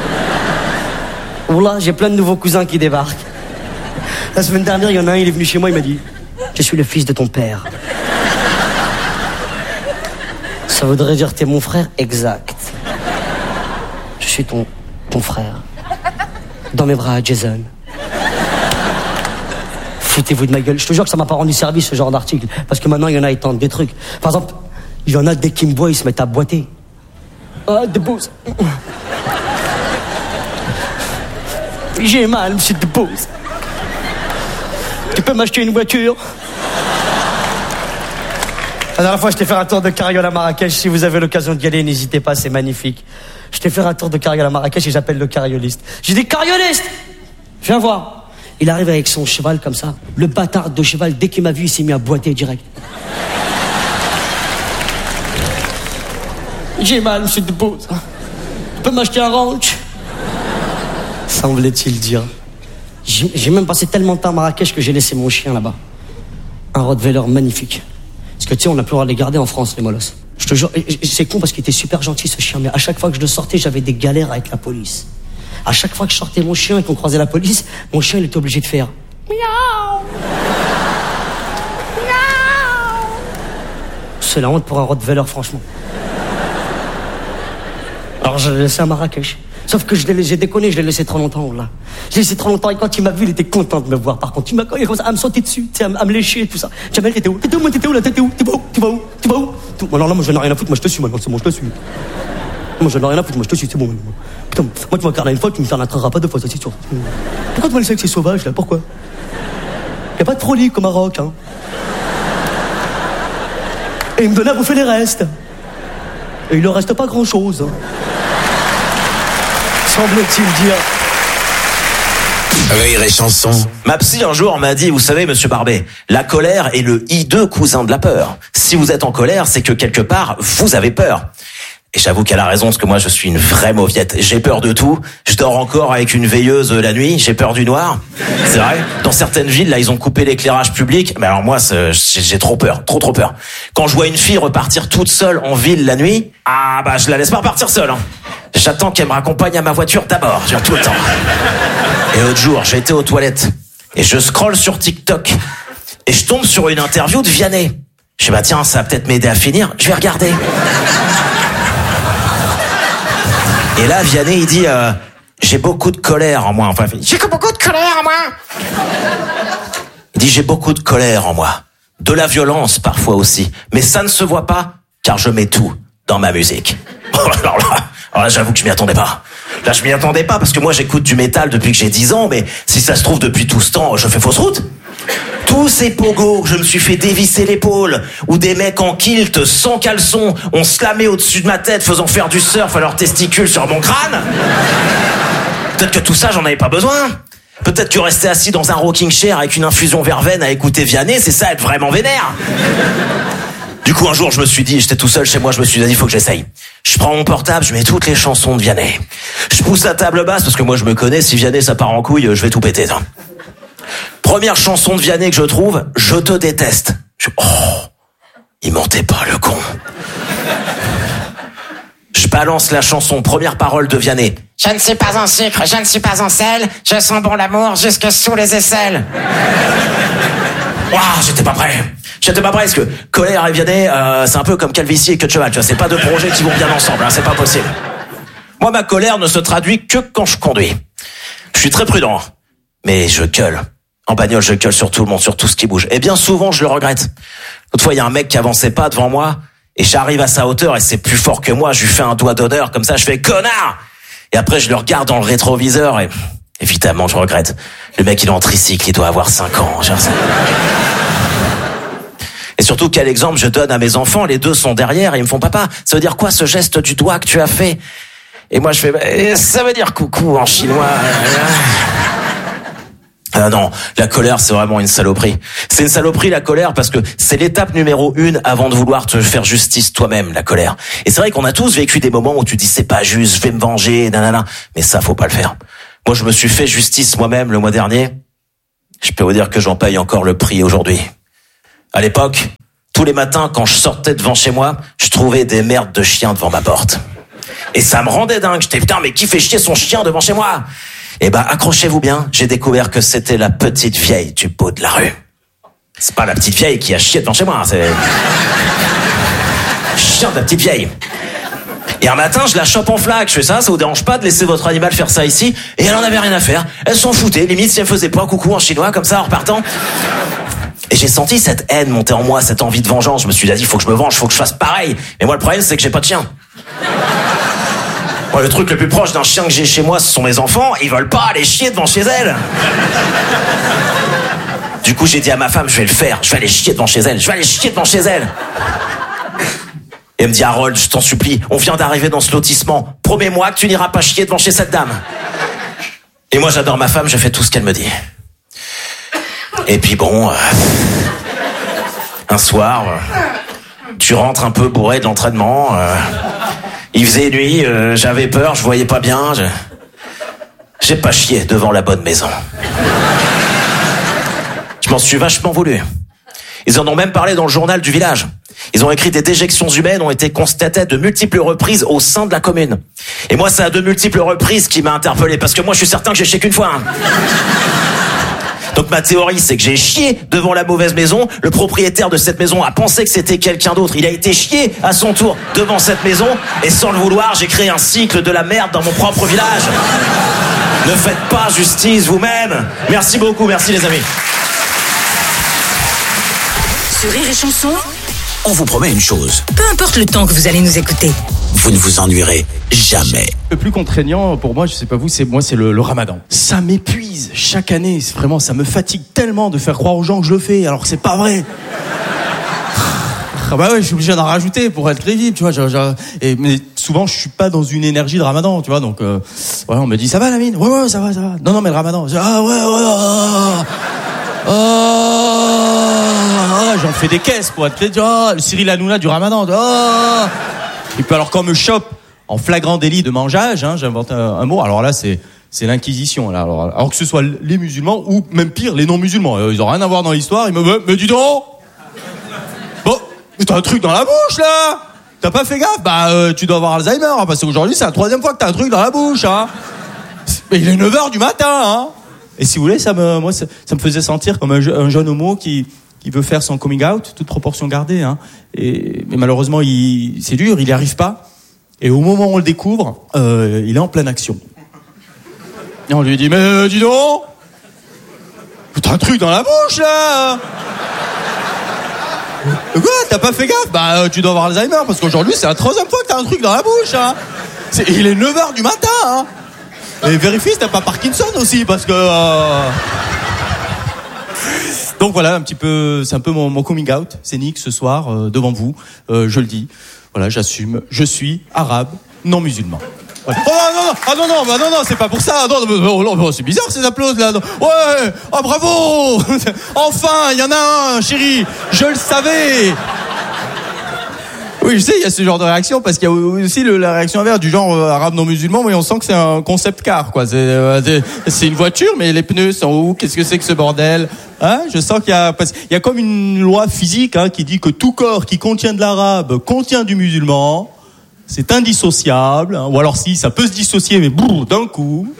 Oula, j'ai plein de nouveaux cousins qui débarquent. La semaine dernière, il y en a un, il est venu chez moi, il m'a dit « Je suis le fils de ton père. » Ça voudrait dire « T'es mon frère ?» Exact. Je suis ton, ton frère. Dans mes bras, Jason. Foutez-vous de ma gueule. Je te jure que ça m'a pas rendu service, ce genre d'article. Parce que maintenant, il y en a, ils tentent des trucs. Par exemple, il y en a, dès qu'ils me voient, ils se mettent à boiter. Ah, de bouse. J'ai mal, monsieur de bouse. Tu peux m'acheter une voiture? La dernière fois, je t'ai fait un tour de carriole à Marrakech. Si vous avez l'occasion d'y aller, n'hésitez pas, c'est magnifique. Je t'ai fait un tour de carriole à Marrakech et j'appelle le carrioliste. J'ai dit, carrioliste, viens voir. Il arrive avec son cheval comme ça. Le bâtard de cheval, dès qu'il m'a vu, il s'est mis à boiter direct. J'ai mal, monsieur de Beauce. Tu peux m'acheter un ranch? Semblait-il dire. J'ai, j'ai même passé tellement de temps à Marrakech que j'ai laissé mon chien là-bas. Un Rottweiler magnifique. Parce que tu sais, on n'a plus le droit de les garder en France, les molosses. Je te jure, c'est con parce qu'il était super gentil ce chien, mais à chaque fois que je le sortais, j'avais des galères avec la police. À chaque fois que je sortais mon chien et qu'on croisait la police, mon chien il était obligé de faire miaou. Miaou. C'est la honte pour un Rottweiler, franchement. Alors je l'ai laissé à Marrakech. Sauf que je l'ai, j'ai déconné, je l'ai laissé trop longtemps là. Je l'ai laissé trop longtemps et quand il m'a vu, il était content de me voir. Par contre, il m'a commencé à me sauter dessus, tu sais, à, à me lécher et tout ça. Jamel, t'étais où? T'étais où, moi, t'étais où là? T'étais où? Tu vas où? Tu vas où? Tu vas où? Tout. Alors là, moi, je n'ai rien à foutre, moi, je te suis, maintenant, c'est bon, je te suis. Moi, je n'ai rien à foutre, moi, je te suis, c'est bon. Maintenant. Putain, moi, tu m'incarnes une fois, tu me t'incarneras pas deux fois, ça, c'est sûr. Pourquoi tu m'as laissé avec ces sauvages là? Pourquoi? Y'a pas de folie comme Maroc, hein. Et il me donnait à bouffer les restes. Et il ne reste pas grand chose, hein. Semble-t-il dire. Rire et Chanson. Ma psy un jour m'a dit, vous savez, monsieur Barbet, la colère est le hideux cousin de la peur. Si vous êtes en colère, c'est que quelque part, vous avez peur. Et j'avoue qu'elle a raison, parce que moi, je suis une vraie mauviette. J'ai peur de tout. Je dors encore avec une veilleuse la nuit. J'ai peur du noir. C'est vrai. Dans certaines villes, là, ils ont coupé l'éclairage public. Mais alors moi, j'ai trop peur. Trop, trop peur. Quand je vois une fille repartir toute seule en ville la nuit, ah bah, je la laisse pas repartir seule, hein. J'attends qu'elle me raccompagne à ma voiture d'abord, genre tout le temps. Et l'autre jour, j'étais aux toilettes et je scrolle sur TikTok et je tombe sur une interview de Vianney. Je dis bah tiens, ça va peut-être m'aider à finir. Je vais regarder. Et là, Vianney, il dit euh, j'ai beaucoup de colère en moi. Enfin, j'ai beaucoup de colère en moi. Il dit j'ai beaucoup de colère en moi, de la violence parfois aussi, mais ça ne se voit pas car je mets tout dans ma musique. Alors là. Alors là, j'avoue que je m'y attendais pas. Là, je m'y attendais pas parce que moi, j'écoute du métal depuis que j'ai dix ans, mais si ça se trouve, depuis tout ce temps, je fais fausse route. Tous ces pogos que je me suis fait dévisser l'épaule, ou des mecs en kilt, sans caleçon, ont slamé au-dessus de ma tête, faisant faire du surf à leurs testicules sur mon crâne. Peut-être que tout ça, j'en avais pas besoin. Peut-être que rester assis dans un rocking chair avec une infusion verveine à écouter Vianney, c'est ça, être vraiment vénère. Du coup, un jour, je me suis dit, j'étais tout seul chez moi, je me suis dit, il faut que j'essaye. Je prends mon portable, je mets toutes les chansons de Vianney. Je pousse la table basse, parce que moi, je me connais, si Vianney, ça part en couille, je vais tout péter. Ça. Première chanson de Vianney que je trouve, Je te déteste. Je... Oh, il mentait pas, le con. Je balance la chanson, première parole de Vianney. Je ne suis pas en sucre, je ne suis pas en sel, je sens bon l'amour jusque sous les aisselles. Waouh, j'étais pas prêt. J'étais pas prêt, parce que colère et Vianney, euh, c'est un peu comme calvitie et queue de cheval, tu vois, c'est pas deux projets qui vont bien ensemble, hein, c'est pas possible. Moi, ma colère ne se traduit que quand je conduis. Je suis très prudent, mais je gueule. En bagnole, je gueule sur tout le monde, sur tout ce qui bouge. Et bien souvent, je le regrette. L'autre fois, il y a un mec qui avançait pas devant moi, et j'arrive à sa hauteur, et c'est plus fort que moi, je lui fais un doigt d'honneur, comme ça, je fais « connard !» Et après, je le regarde dans le rétroviseur, et évidemment, je regrette. Le mec, il est en tricycle, il doit avoir cinq ans, genre ça. Et surtout, quel exemple je donne à mes enfants, les deux sont derrière et ils me font « Papa, ça veut dire quoi ce geste du doigt que tu as fait ?» Et moi je fais « Ça veut dire coucou en chinois. » Ah non, la colère c'est vraiment une saloperie. C'est une saloperie la colère parce que c'est l'étape numéro une avant de vouloir te faire justice toi-même, la colère. Et c'est vrai qu'on a tous vécu des moments où tu dis « C'est pas juste, je vais me venger, nanana. » Mais ça, faut pas le faire. Moi je me suis fait justice moi-même le mois dernier. Je peux vous dire que j'en paye encore le prix aujourd'hui. À l'époque, tous les matins, quand je sortais devant chez moi, je trouvais des merdes de chiens devant ma porte. Et ça me rendait dingue. J'étais, putain, mais qui fait chier son chien devant chez moi? Eh ben, accrochez-vous bien, j'ai découvert que c'était la petite vieille du bout de la rue. C'est pas la petite vieille qui a chié devant chez moi, hein, c'est... chien de la petite vieille. Et un matin, je la chope en flaque. Je fais ça, ça vous dérange pas de laisser votre animal faire ça ici? Et elle en avait rien à faire. Elle s'en foutait. Limite, si elle faisait pas coucou en chinois, comme ça, en repartant. Et j'ai senti cette haine monter en moi, cette envie de vengeance. Je me suis dit, il faut que je me venge, faut que je fasse pareil. Mais moi, le problème, c'est que j'ai pas de chien. Moi, le truc le plus proche d'un chien que j'ai chez moi, ce sont mes enfants. Ils veulent pas aller chier devant chez elles. Du coup, j'ai dit à ma femme, je vais le faire. Je vais aller chier devant chez elle. Je vais aller chier devant chez elle. Et elle me dit, Harold, je t'en supplie, on vient d'arriver dans ce lotissement. Promets-moi que tu n'iras pas chier devant chez cette dame. Et moi, j'adore ma femme, je fais tout ce qu'elle me dit. Et puis bon, euh, un soir, euh, tu rentres un peu bourré de l'entraînement. Euh, il faisait nuit, euh, j'avais peur, je voyais pas bien. Je... J'ai pas chié devant la bonne maison. Je m'en suis vachement voulu. Ils en ont même parlé dans le journal du village. Ils ont écrit des déjections humaines ont été constatées de multiples reprises au sein de la commune. Et moi, c'est à de multiples reprises qui m'a interpellé, parce que moi, je suis certain que j'ai chié qu'une fois. Hein. Donc ma théorie, c'est que j'ai chié devant la mauvaise maison. Le propriétaire de cette maison a pensé que c'était quelqu'un d'autre. Il a été chié à son tour devant cette maison. Et sans le vouloir, j'ai créé un cycle de la merde dans mon propre village. Ne faites pas justice vous-même. Merci beaucoup, merci les amis. Sur Rire et Chanson, On vous promet une chose. peu importe le temps que vous allez nous écouter. Vous ne vous ennuierez jamais. Le plus contraignant pour moi, je sais pas vous, c'est moi, c'est le, le ramadan. Ça m'épuise chaque année. C'est vraiment, ça me fatigue tellement de faire croire aux gens que je le fais, alors que c'est pas vrai. Ah bah ouais, je suis obligé d'en rajouter pour être crédible, tu vois. Je, je, et, mais souvent, je suis pas dans une énergie de ramadan, tu vois. Donc, euh, ouais, on me dit, ça va, Lamine? Ouais, ouais, ça va, ça va. Non, non, mais le ramadan. Je, ah ouais, ouais, ah, ah, j'en fais des caisses pour être crédible. Ah, le Cyril Hanouna du ramadan. Ah. Et puis alors, quand on me chope en flagrant délit de mangeage, hein, j'invente un, un mot. Alors là, c'est c'est l'inquisition. Là, alors, alors que ce soit les musulmans ou même pire, les non-musulmans. Ils ont rien à voir dans l'histoire. Ils me disent, mais dis donc. Bon, mais t'as un truc dans la bouche là. T'as pas fait gaffe? Bah, euh, tu dois avoir Alzheimer, hein, parce qu'aujourd'hui, c'est la troisième fois que t'as un truc dans la bouche, hein. Mais il est neuf heures du matin, hein. Et si vous voulez, ça me, moi, ça, ça me faisait sentir comme un, je, un jeune homo qui, qui veut faire son coming out, toute proportion gardée, hein. Et, mais malheureusement, il, c'est dur, il n'y arrive pas. Et au moment où on le découvre, euh, il est en pleine action. Et on lui dit, mais euh, dis donc, t'as un truc dans la bouche, là. Quoi? T'as pas fait gaffe? Bah, euh, tu dois avoir Alzheimer, parce qu'aujourd'hui, c'est la troisième fois que t'as un truc dans la bouche, hein. C'est, il est neuf heures du matin, hein. Et vérifie si t'as pas Parkinson aussi, parce que... Euh... Donc voilà, un petit peu, c'est un peu mon, mon coming out scénique ce soir, euh, devant vous, euh, je le dis. Voilà, j'assume, je suis arabe, non musulman. Ouais. Oh non, non, ah non, non, bah non, non, c'est pas pour ça. Non, non, non, non, c'est bizarre ces applauses là. Ouais, oh bravo. Enfin, il y en a un, chérie. Je le savais. Oui, je sais, il y a ce genre de réaction, parce qu'il y a aussi le, la réaction inverse du genre euh, arabe non musulman, mais on sent que c'est un concept car, quoi. C'est, euh, c'est, c'est une voiture, mais les pneus sont où? Qu'est-ce que c'est que ce bordel? Hein? Je sens qu'il y a, parce qu'il y a comme une loi physique, hein, qui dit que tout corps qui contient de l'arabe contient du musulman. C'est indissociable, hein, ou alors si, ça peut se dissocier, mais brrr, d'un coup.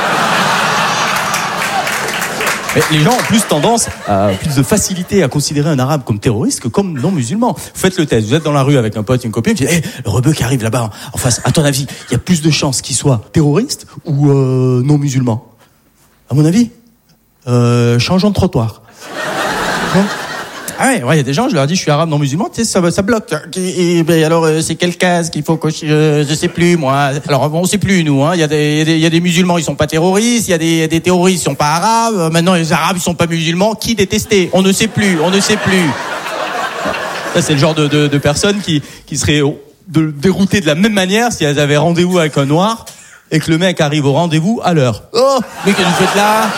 Mais les gens ont plus tendance, à, plus de facilité à considérer un arabe comme terroriste que comme non musulman. Vous faites le test, vous êtes dans la rue avec un pote, une copine, vous dites, hey, le rebeu qui arrive là-bas en face, à ton avis, il y a plus de chances qu'il soit terroriste ou euh, non musulman? À mon avis, euh, changeons de trottoir. Bon. Ah ouais, ouais, il y a des gens, je leur dis, je suis arabe non musulman, tu sais, ça, ça bloque. Et, et alors, euh, c'est quelle case qu'il faut cocher? euh, Je sais plus, moi. Alors, bon, on sait plus, nous, hein. Il y a des, il y a des musulmans, ils sont pas terroristes. Il y a des, des terroristes, ils sont pas arabes. Maintenant, les arabes, ils sont pas musulmans. Qui détester? On ne sait plus, on ne sait plus. Ça, c'est le genre de, de, de personnes qui, qui seraient de, déroutées de la même manière si elles avaient rendez-vous avec un noir et que le mec arrive au rendez-vous à l'heure. Oh, mais qu'est-ce que vous faites là?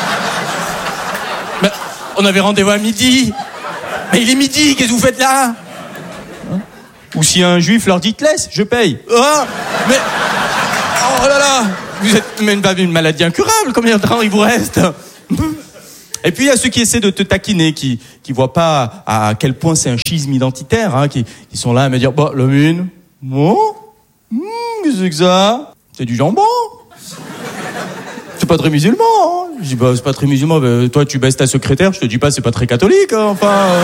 Ben, on avait rendez-vous à midi. Mais il est midi, qu'est-ce que vous faites là? Hein? Ou si un juif leur dit, te laisse, je paye. Oh, mais, oh là là, vous êtes même pas une maladie incurable, combien de temps il vous reste? Et puis il y a ceux qui essaient de te taquiner, qui qui voient pas à quel point c'est un schisme identitaire, hein, qui qui sont là à me dire bah la mine, bon, mmh, qu'est-ce que c'est que ça? C'est du jambon. C'est pas très musulman. Hein. Je dis bah c'est pas très musulman. Bah, toi tu baisses ta secrétaire, je te dis pas c'est pas très catholique. Hein, enfin. Euh...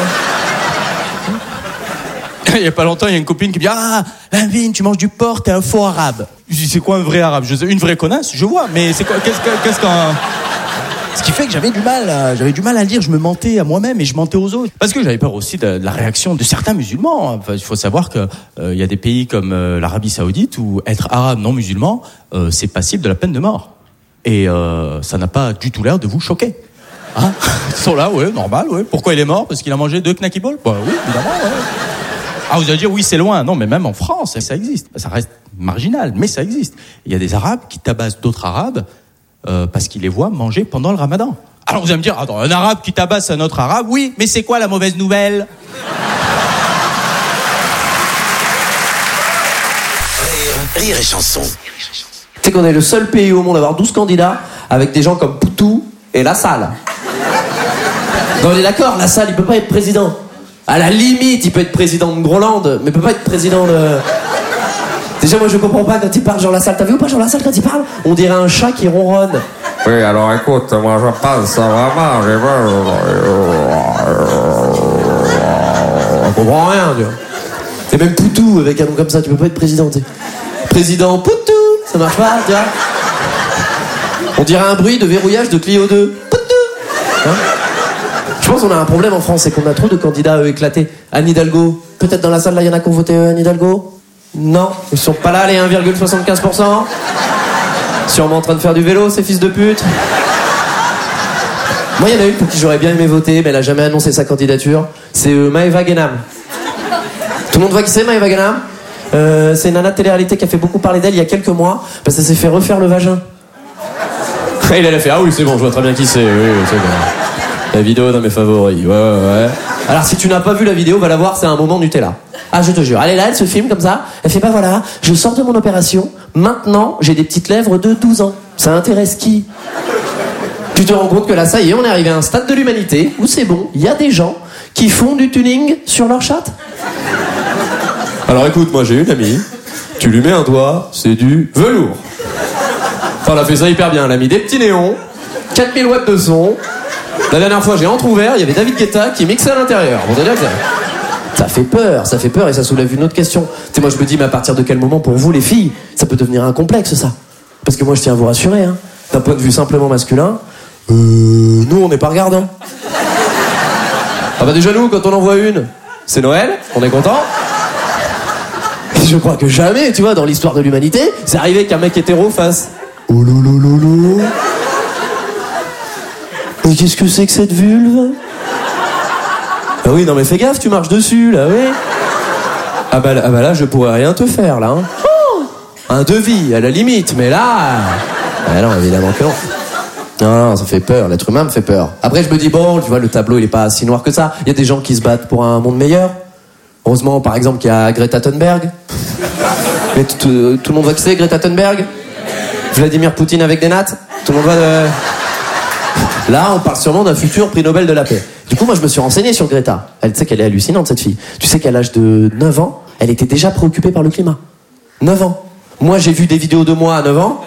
Il y a pas longtemps, il y a une copine qui me dit ah, Vin, tu manges du porc, t'es un faux arabe. Je dis c'est quoi un vrai arabe? Je sais, une vraie connasse, je vois, mais c'est quoi? Qu'est-ce que, qu'est-ce qu'un... Ce qui fait que j'avais du mal, à, j'avais du mal à le dire. Je me mentais à moi-même et je mentais aux autres. Parce que j'avais peur aussi de, de la réaction de certains musulmans. Enfin, il faut savoir que euh, il y a des pays comme euh, l'Arabie Saoudite où être arabe non musulman, euh, c'est passible de la peine de mort. Et euh, ça n'a pas du tout l'air de vous choquer. Hein? Ils sont là, ouais, normal, ouais. Pourquoi il est mort? Parce qu'il a mangé deux knacky balls? Bah oui, évidemment, ouais. Ah, vous allez dire, oui, c'est loin. Non, mais même en France, ça existe. Ça reste marginal, mais ça existe. Il y a des Arabes qui tabassent d'autres Arabes euh, parce qu'ils les voient manger pendant le Ramadan. Alors vous allez me dire, attends, un Arabe qui tabasse un autre Arabe, oui, mais c'est quoi la mauvaise nouvelle? Rire, rire et chanson. Tu sais qu'on est le seul pays au monde à avoir douze candidats avec des gens comme Poutou et Lassalle. Non, on est d'accord, Lassalle, il peut pas être président. À la limite, il peut être président de Groenland, mais il peut pas être président de... Déjà, moi, je comprends pas quand il parle Jean Lassalle. T'as vu ou pas Jean Lassalle quand il parle? On dirait un chat qui ronronne. Oui, alors écoute, moi, je pense vraiment... On comprend rien, tu vois. C'est même Poutou avec un nom comme ça, tu peux pas être président, t'sais. Président Poutou, ça marche pas, tu vois. On dirait un bruit de verrouillage de Clio deux. Poutou, hein? Je pense qu'on a un problème en France, c'est qu'on a trop de candidats euh, éclatés. Anne Hidalgo, peut-être dans la salle là, il y en a qui ont voté euh, Anne Hidalgo? Non, ils sont pas là les un virgule soixante-quinze pour cent. Sûrement en train de faire du vélo, ces fils de pute. Moi, il y en a une pour qui j'aurais bien aimé voter, mais elle a jamais annoncé sa candidature. C'est euh, Maëva Guénam. Tout le monde voit qui c'est, Maëva Guénam? euh, C'est une nana de télé-réalité qui a fait beaucoup parler d'elle il y a quelques mois, parce qu'elle s'est fait refaire le vagin. Et il a fait, ah oui, c'est bon, je vois très bien qui c'est, oui, oui, c'est bon. La vidéo dans mes favoris, ouais, ouais, ouais. Alors si tu n'as pas vu la vidéo, va la voir, c'est un moment Nutella. Ah, je te jure. Elle est là, elle se filme comme ça. Elle fait, bah voilà, je sors de mon opération. Maintenant, j'ai des petites lèvres de douze ans. Ça intéresse qui? Tu te rends compte que là, ça y est, on est arrivé à un stade de l'humanité où c'est bon, il y a des gens qui font du tuning sur leur chatte. Alors écoute, moi j'ai une amie, tu lui mets un doigt, c'est du velours. Enfin, elle a fait ça hyper bien, elle a mis des petits néons, quatre mille watts de son. La dernière fois, j'ai entrouvert, il y avait David Guetta qui mixait à l'intérieur. Bon, c'est-à-dire que ça... ça fait peur, ça fait peur et ça soulève une autre question. Tu sais, moi je me dis, mais à partir de quel moment, pour vous les filles, ça peut devenir un complexe, ça? Parce que moi je tiens à vous rassurer, hein. D'un point de vue simplement masculin, euh, nous on n'est pas regardants. Ah bah déjà nous, quand on en voit une, c'est Noël, on est content. Je crois que jamais, tu vois, dans l'histoire de l'humanité, c'est arrivé qu'un mec hétéro fasse oh lolo. Mais qu'est-ce que c'est que cette vulve? Ah oui, non mais fais gaffe, tu marches dessus, là, oui. Ah bah, ah bah là, je pourrais rien te faire, là. Hein. Oh, un devis, à la limite, mais là... Ah non, évidemment que non. Non, non, ça fait peur, l'être humain me fait peur. Après, je me dis, bon, tu vois, le tableau, il est pas si noir que ça. Il y a des gens qui se battent pour un monde meilleur. Heureusement, par exemple, qu'il y a Greta Thunberg. Mais tout le monde voit qui c'est, Greta Thunberg? Vladimir Poutine avec des nattes? Tout le monde voit de... Là, on parle sûrement d'un futur prix Nobel de la paix. Du coup, moi, je me suis renseigné sur Greta. Elle, tu sais qu'elle est hallucinante, cette fille. Tu sais qu'à l'âge de neuf ans, elle était déjà préoccupée par le climat. neuf ans. Moi, j'ai vu des vidéos de moi à neuf ans.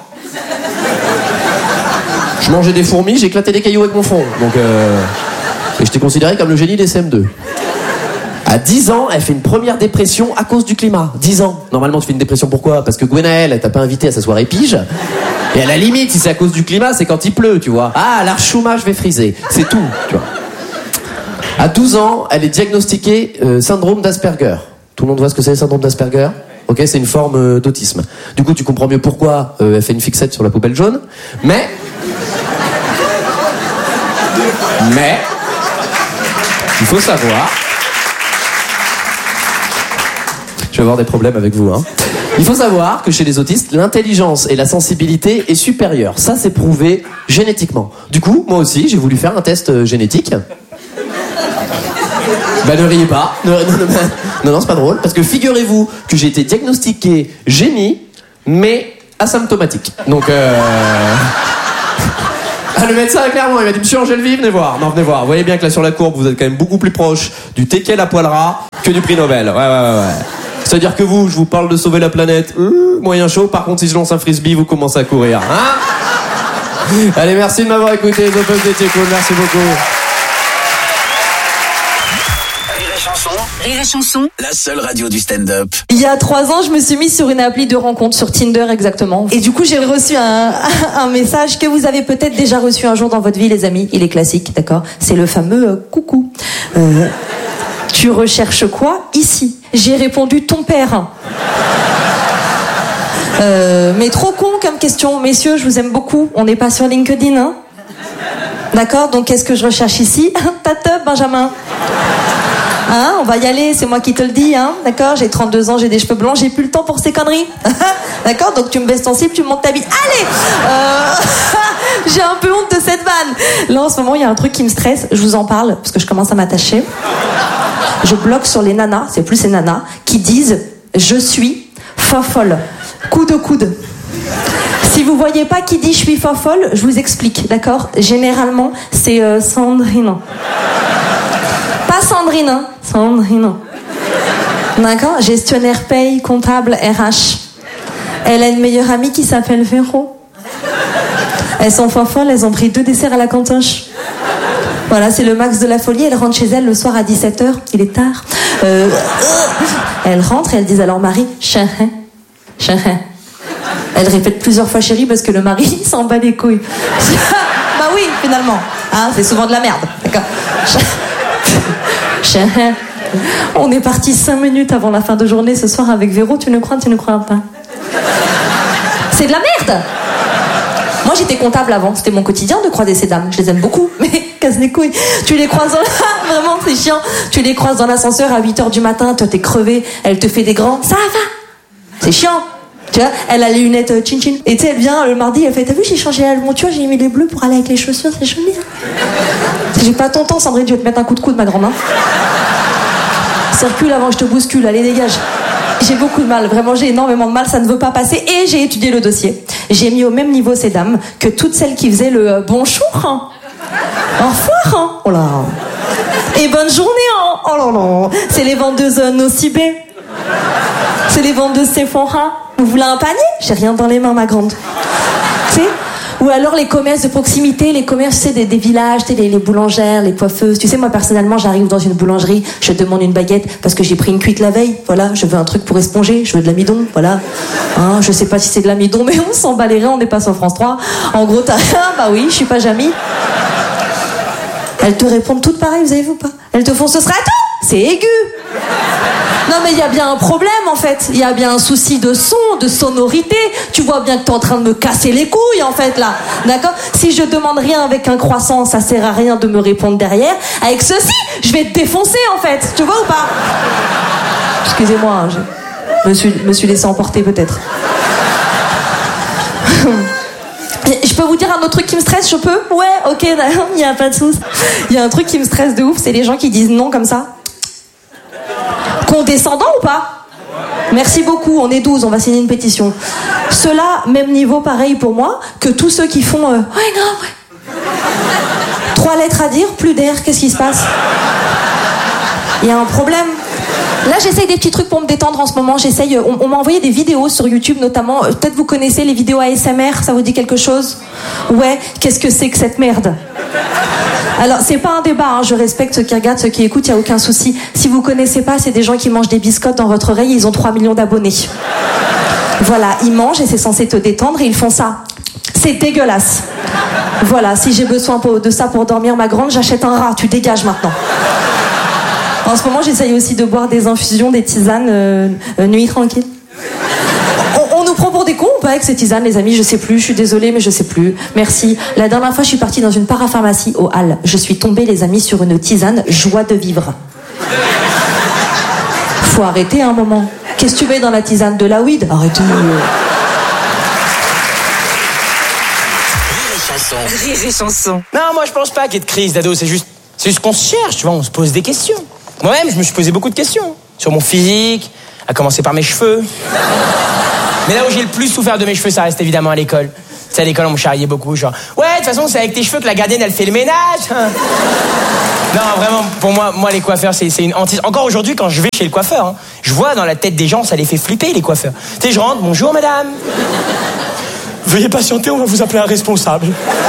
Je mangeais des fourmis, j'éclatais des cailloux avec mon front. Donc, euh... et j'étais considéré comme le génie des C M deux. À dix ans, elle fait une première dépression à cause du climat. dix ans. Normalement, tu fais une dépression pourquoi? Parce que Gwenaëlle, elle t'a pas invité à sa soirée pige. Et à la limite, si c'est à cause du climat, c'est quand il pleut, tu vois. Ah, l'archouma, je vais friser. C'est tout, tu vois. À douze ans, elle est diagnostiquée euh, syndrome d'Asperger. Tout le monde voit ce que c'est, le syndrome d'Asperger? Ok, c'est une forme euh, d'autisme. Du coup, tu comprends mieux pourquoi euh, elle fait une fixette sur la poubelle jaune. Mais... Mais... Il faut savoir... Je vais avoir des problèmes avec vous, hein. Il faut savoir que chez les autistes, l'intelligence et la sensibilité est supérieure. Ça, c'est prouvé génétiquement. Du coup, moi aussi, j'ai voulu faire un test euh, génétique. Bah ne riez pas. Non, non, non, non, non c'est pas drôle. Parce que figurez-vous que j'ai été diagnostiqué génie, mais asymptomatique. Donc, euh... Ah, le médecin, clairement, il m'a dit, monsieur Angélevy, venez voir. Non, venez voir. Vous voyez bien que là, sur la courbe, vous êtes quand même beaucoup plus proche du teckel à poil ras que du prix Nobel. Ouais, ouais, ouais, ouais. C'est-à-dire que vous, je vous parle de sauver la planète, euh, moyen chaud. Par contre, si je lance un frisbee, vous commencez à courir. Hein? Allez, merci de m'avoir écouté. The Buzz d'été cool. Merci beaucoup. Rire et chanson, La seule radio du stand-up. Il y a trois ans, je me suis mise sur une appli de rencontre, sur Tinder exactement. Et du coup, j'ai reçu un, un message que vous avez peut-être déjà reçu un jour dans votre vie, les amis. Il est classique, d'accord? C'est le fameux euh, coucou. Euh, tu recherches quoi ici? J'ai répondu ton père. Euh, mais trop con comme question. Messieurs, je vous aime beaucoup. On n'est pas sur LinkedIn, hein? D'accord? Donc, qu'est-ce que je recherche ici? Ta teub, Benjamin. Hein, on va y aller, c'est moi qui te le dis, hein, d'accord? J'ai trente-deux ans, j'ai des cheveux blancs, j'ai plus le temps pour ces conneries. D'accord? Donc tu me baisses ton slip, tu me montes ta bite. Allez euh... J'ai un peu honte de cette vanne. Là, en ce moment, il y a un truc qui me stresse, je vous en parle, parce que je commence à m'attacher. Je bloque sur les nanas, c'est plus ces nanas, qui disent « Je suis fofolle ». Coup de coude. Si vous voyez pas qui dit « Je suis fofolle », je vous explique, d'accord? Généralement, c'est euh, Sandrine. Pas Sandrine, hein. Sandrine. D'accord? Gestionnaire paye, comptable, R H. Elle a une meilleure amie qui s'appelle Véro. Elles sont folles, elles ont pris deux desserts à la cantoche. Voilà, c'est le max de la folie. Elle rentre chez elle le soir à dix-sept heures. Il est tard. Euh, elle rentre et elle dit à leur mari, chérie, chérie. Elle répète plusieurs fois chérie parce que le mari s'en bat les couilles. Bah oui, finalement. Hein, c'est souvent de la merde. D'accord? On est parti cinq minutes avant la fin de journée ce soir avec Véro, tu ne crois, tu ne crois pas. C'est de la merde. Moi j'étais comptable avant, c'était mon quotidien de croiser ces dames, je les aime beaucoup, mais casse les couilles. Tu les croises dans la... Vraiment c'est chiant. Tu les croises dans l'ascenseur à huit heures du matin, toi t'es crevé, elle te fait des grands, ça va. C'est chiant. Tu vois, elle a les lunettes euh, chin chin. Et tu sais, elle vient le mardi, elle fait, t'as vu, j'ai changé la monture, j'ai mis les bleus pour aller avec les chaussures, c'est joli. J'ai pas ton temps, Sandrine, je vais te mettre un coup de coude, ma grande main. Circule avant que je te bouscule, allez, dégage. J'ai beaucoup de mal, vraiment, j'ai énormément de mal, ça ne veut pas passer. Et j'ai étudié le dossier. J'ai mis au même niveau ces dames que toutes celles qui faisaient le euh, bonjour. Hein. Au revoir. Hein. Oh là. Et bonne journée. Hein. Oh là là. C'est les vendeuses euh, Nocibé. C'est les vendeuses Sephora. Vous voulez un panier? J'ai rien dans les mains, ma grande. Tu sais? Ou alors les commerces de proximité, les commerces, tu sais, des, des villages, tu sais, les, les boulangères, les coiffeuses. Tu sais, moi, personnellement, j'arrive dans une boulangerie, je demande une baguette parce que j'ai pris une cuite la veille. Voilà, je veux un truc pour esponger, je veux de l'amidon, voilà. Hein, je sais pas si c'est de l'amidon, mais on s'en bat les reins, on n'est pas sur France trois. En gros, t'as rien, bah oui, je suis pas Jamie. Elles te répondent toutes pareilles, vous avez vu ou pas? Elles te font, ce sera tout! C'est aigu! Non mais il y a bien un problème en fait, il y a bien un souci de son, de sonorité. Tu vois bien que t'es en train de me casser les couilles en fait là, d'accord? Si je demande rien avec un croissant, ça sert à rien de me répondre derrière. Avec ceci, je vais te défoncer en fait, tu vois ou pas? Excusez-moi, hein, je me suis, me suis laissé emporter peut-être. Je peux vous dire un autre truc qui me stresse, je peux? Ouais, ok, il n'y a pas de souci. Il y a un truc qui me stresse de ouf, c'est les gens qui disent non comme ça. Condescendant ou pas? Merci beaucoup, on est douze, on va signer une pétition. Ceux-là, même niveau pareil pour moi, que tous ceux qui font... Euh, ouais, non, ouais. Trois lettres à dire, plus d'air, qu'est-ce qui se passe? Il y a un problème. Là, j'essaye des petits trucs pour me détendre en ce moment. J'essaye. On, on m'a envoyé des vidéos sur YouTube, notamment. Peut-être vous connaissez les vidéos A S M R, ça vous dit quelque chose? Ouais, qu'est-ce que c'est que cette merde? Alors, c'est pas un débat, hein. Je respecte ceux qui regardent, ceux qui écoutent, il n'y a aucun souci. Si vous connaissez pas, c'est des gens qui mangent des biscottes dans votre oreille, ils ont trois millions d'abonnés. Voilà, ils mangent et c'est censé te détendre et ils font ça. C'est dégueulasse. Voilà, si j'ai besoin de ça pour dormir, ma grande, j'achète un rat, tu dégages maintenant. En ce moment, j'essaye aussi de boire des infusions, des tisanes, euh, euh, nuit tranquille. On, on nous prend pour des cons ou pas avec ces tisanes, les amis? Je sais plus, je suis désolée, mais je sais plus. Merci. La dernière fois, je suis partie dans une parapharmacie au Halles. Je suis tombée, les amis, sur une tisane joie de vivre. Faut arrêter un moment. Qu'est-ce que tu mets dans la tisane? De la weed? Arrêtez. Rire et chanson. Non, moi je pense pas qu'il y ait de crise d'ado, c'est juste, c'est juste qu'on se cherche, tu vois, on se pose des questions. Moi-même, je me suis posé beaucoup de questions. Sur mon physique, à commencer par mes cheveux. Mais là où j'ai le plus souffert de mes cheveux, ça reste évidemment à l'école. Tu sais, à l'école, on me charriait beaucoup, genre, ouais, de toute façon, c'est avec tes cheveux que la gardienne, elle fait le ménage. Non, vraiment, pour moi, moi les coiffeurs, c'est, c'est une hantise. Encore aujourd'hui, quand je vais chez le coiffeur, hein, je vois dans la tête des gens, ça les fait flipper, les coiffeurs. Tu sais, je rentre, bonjour madame. Veuillez patienter, on va vous appeler un responsable.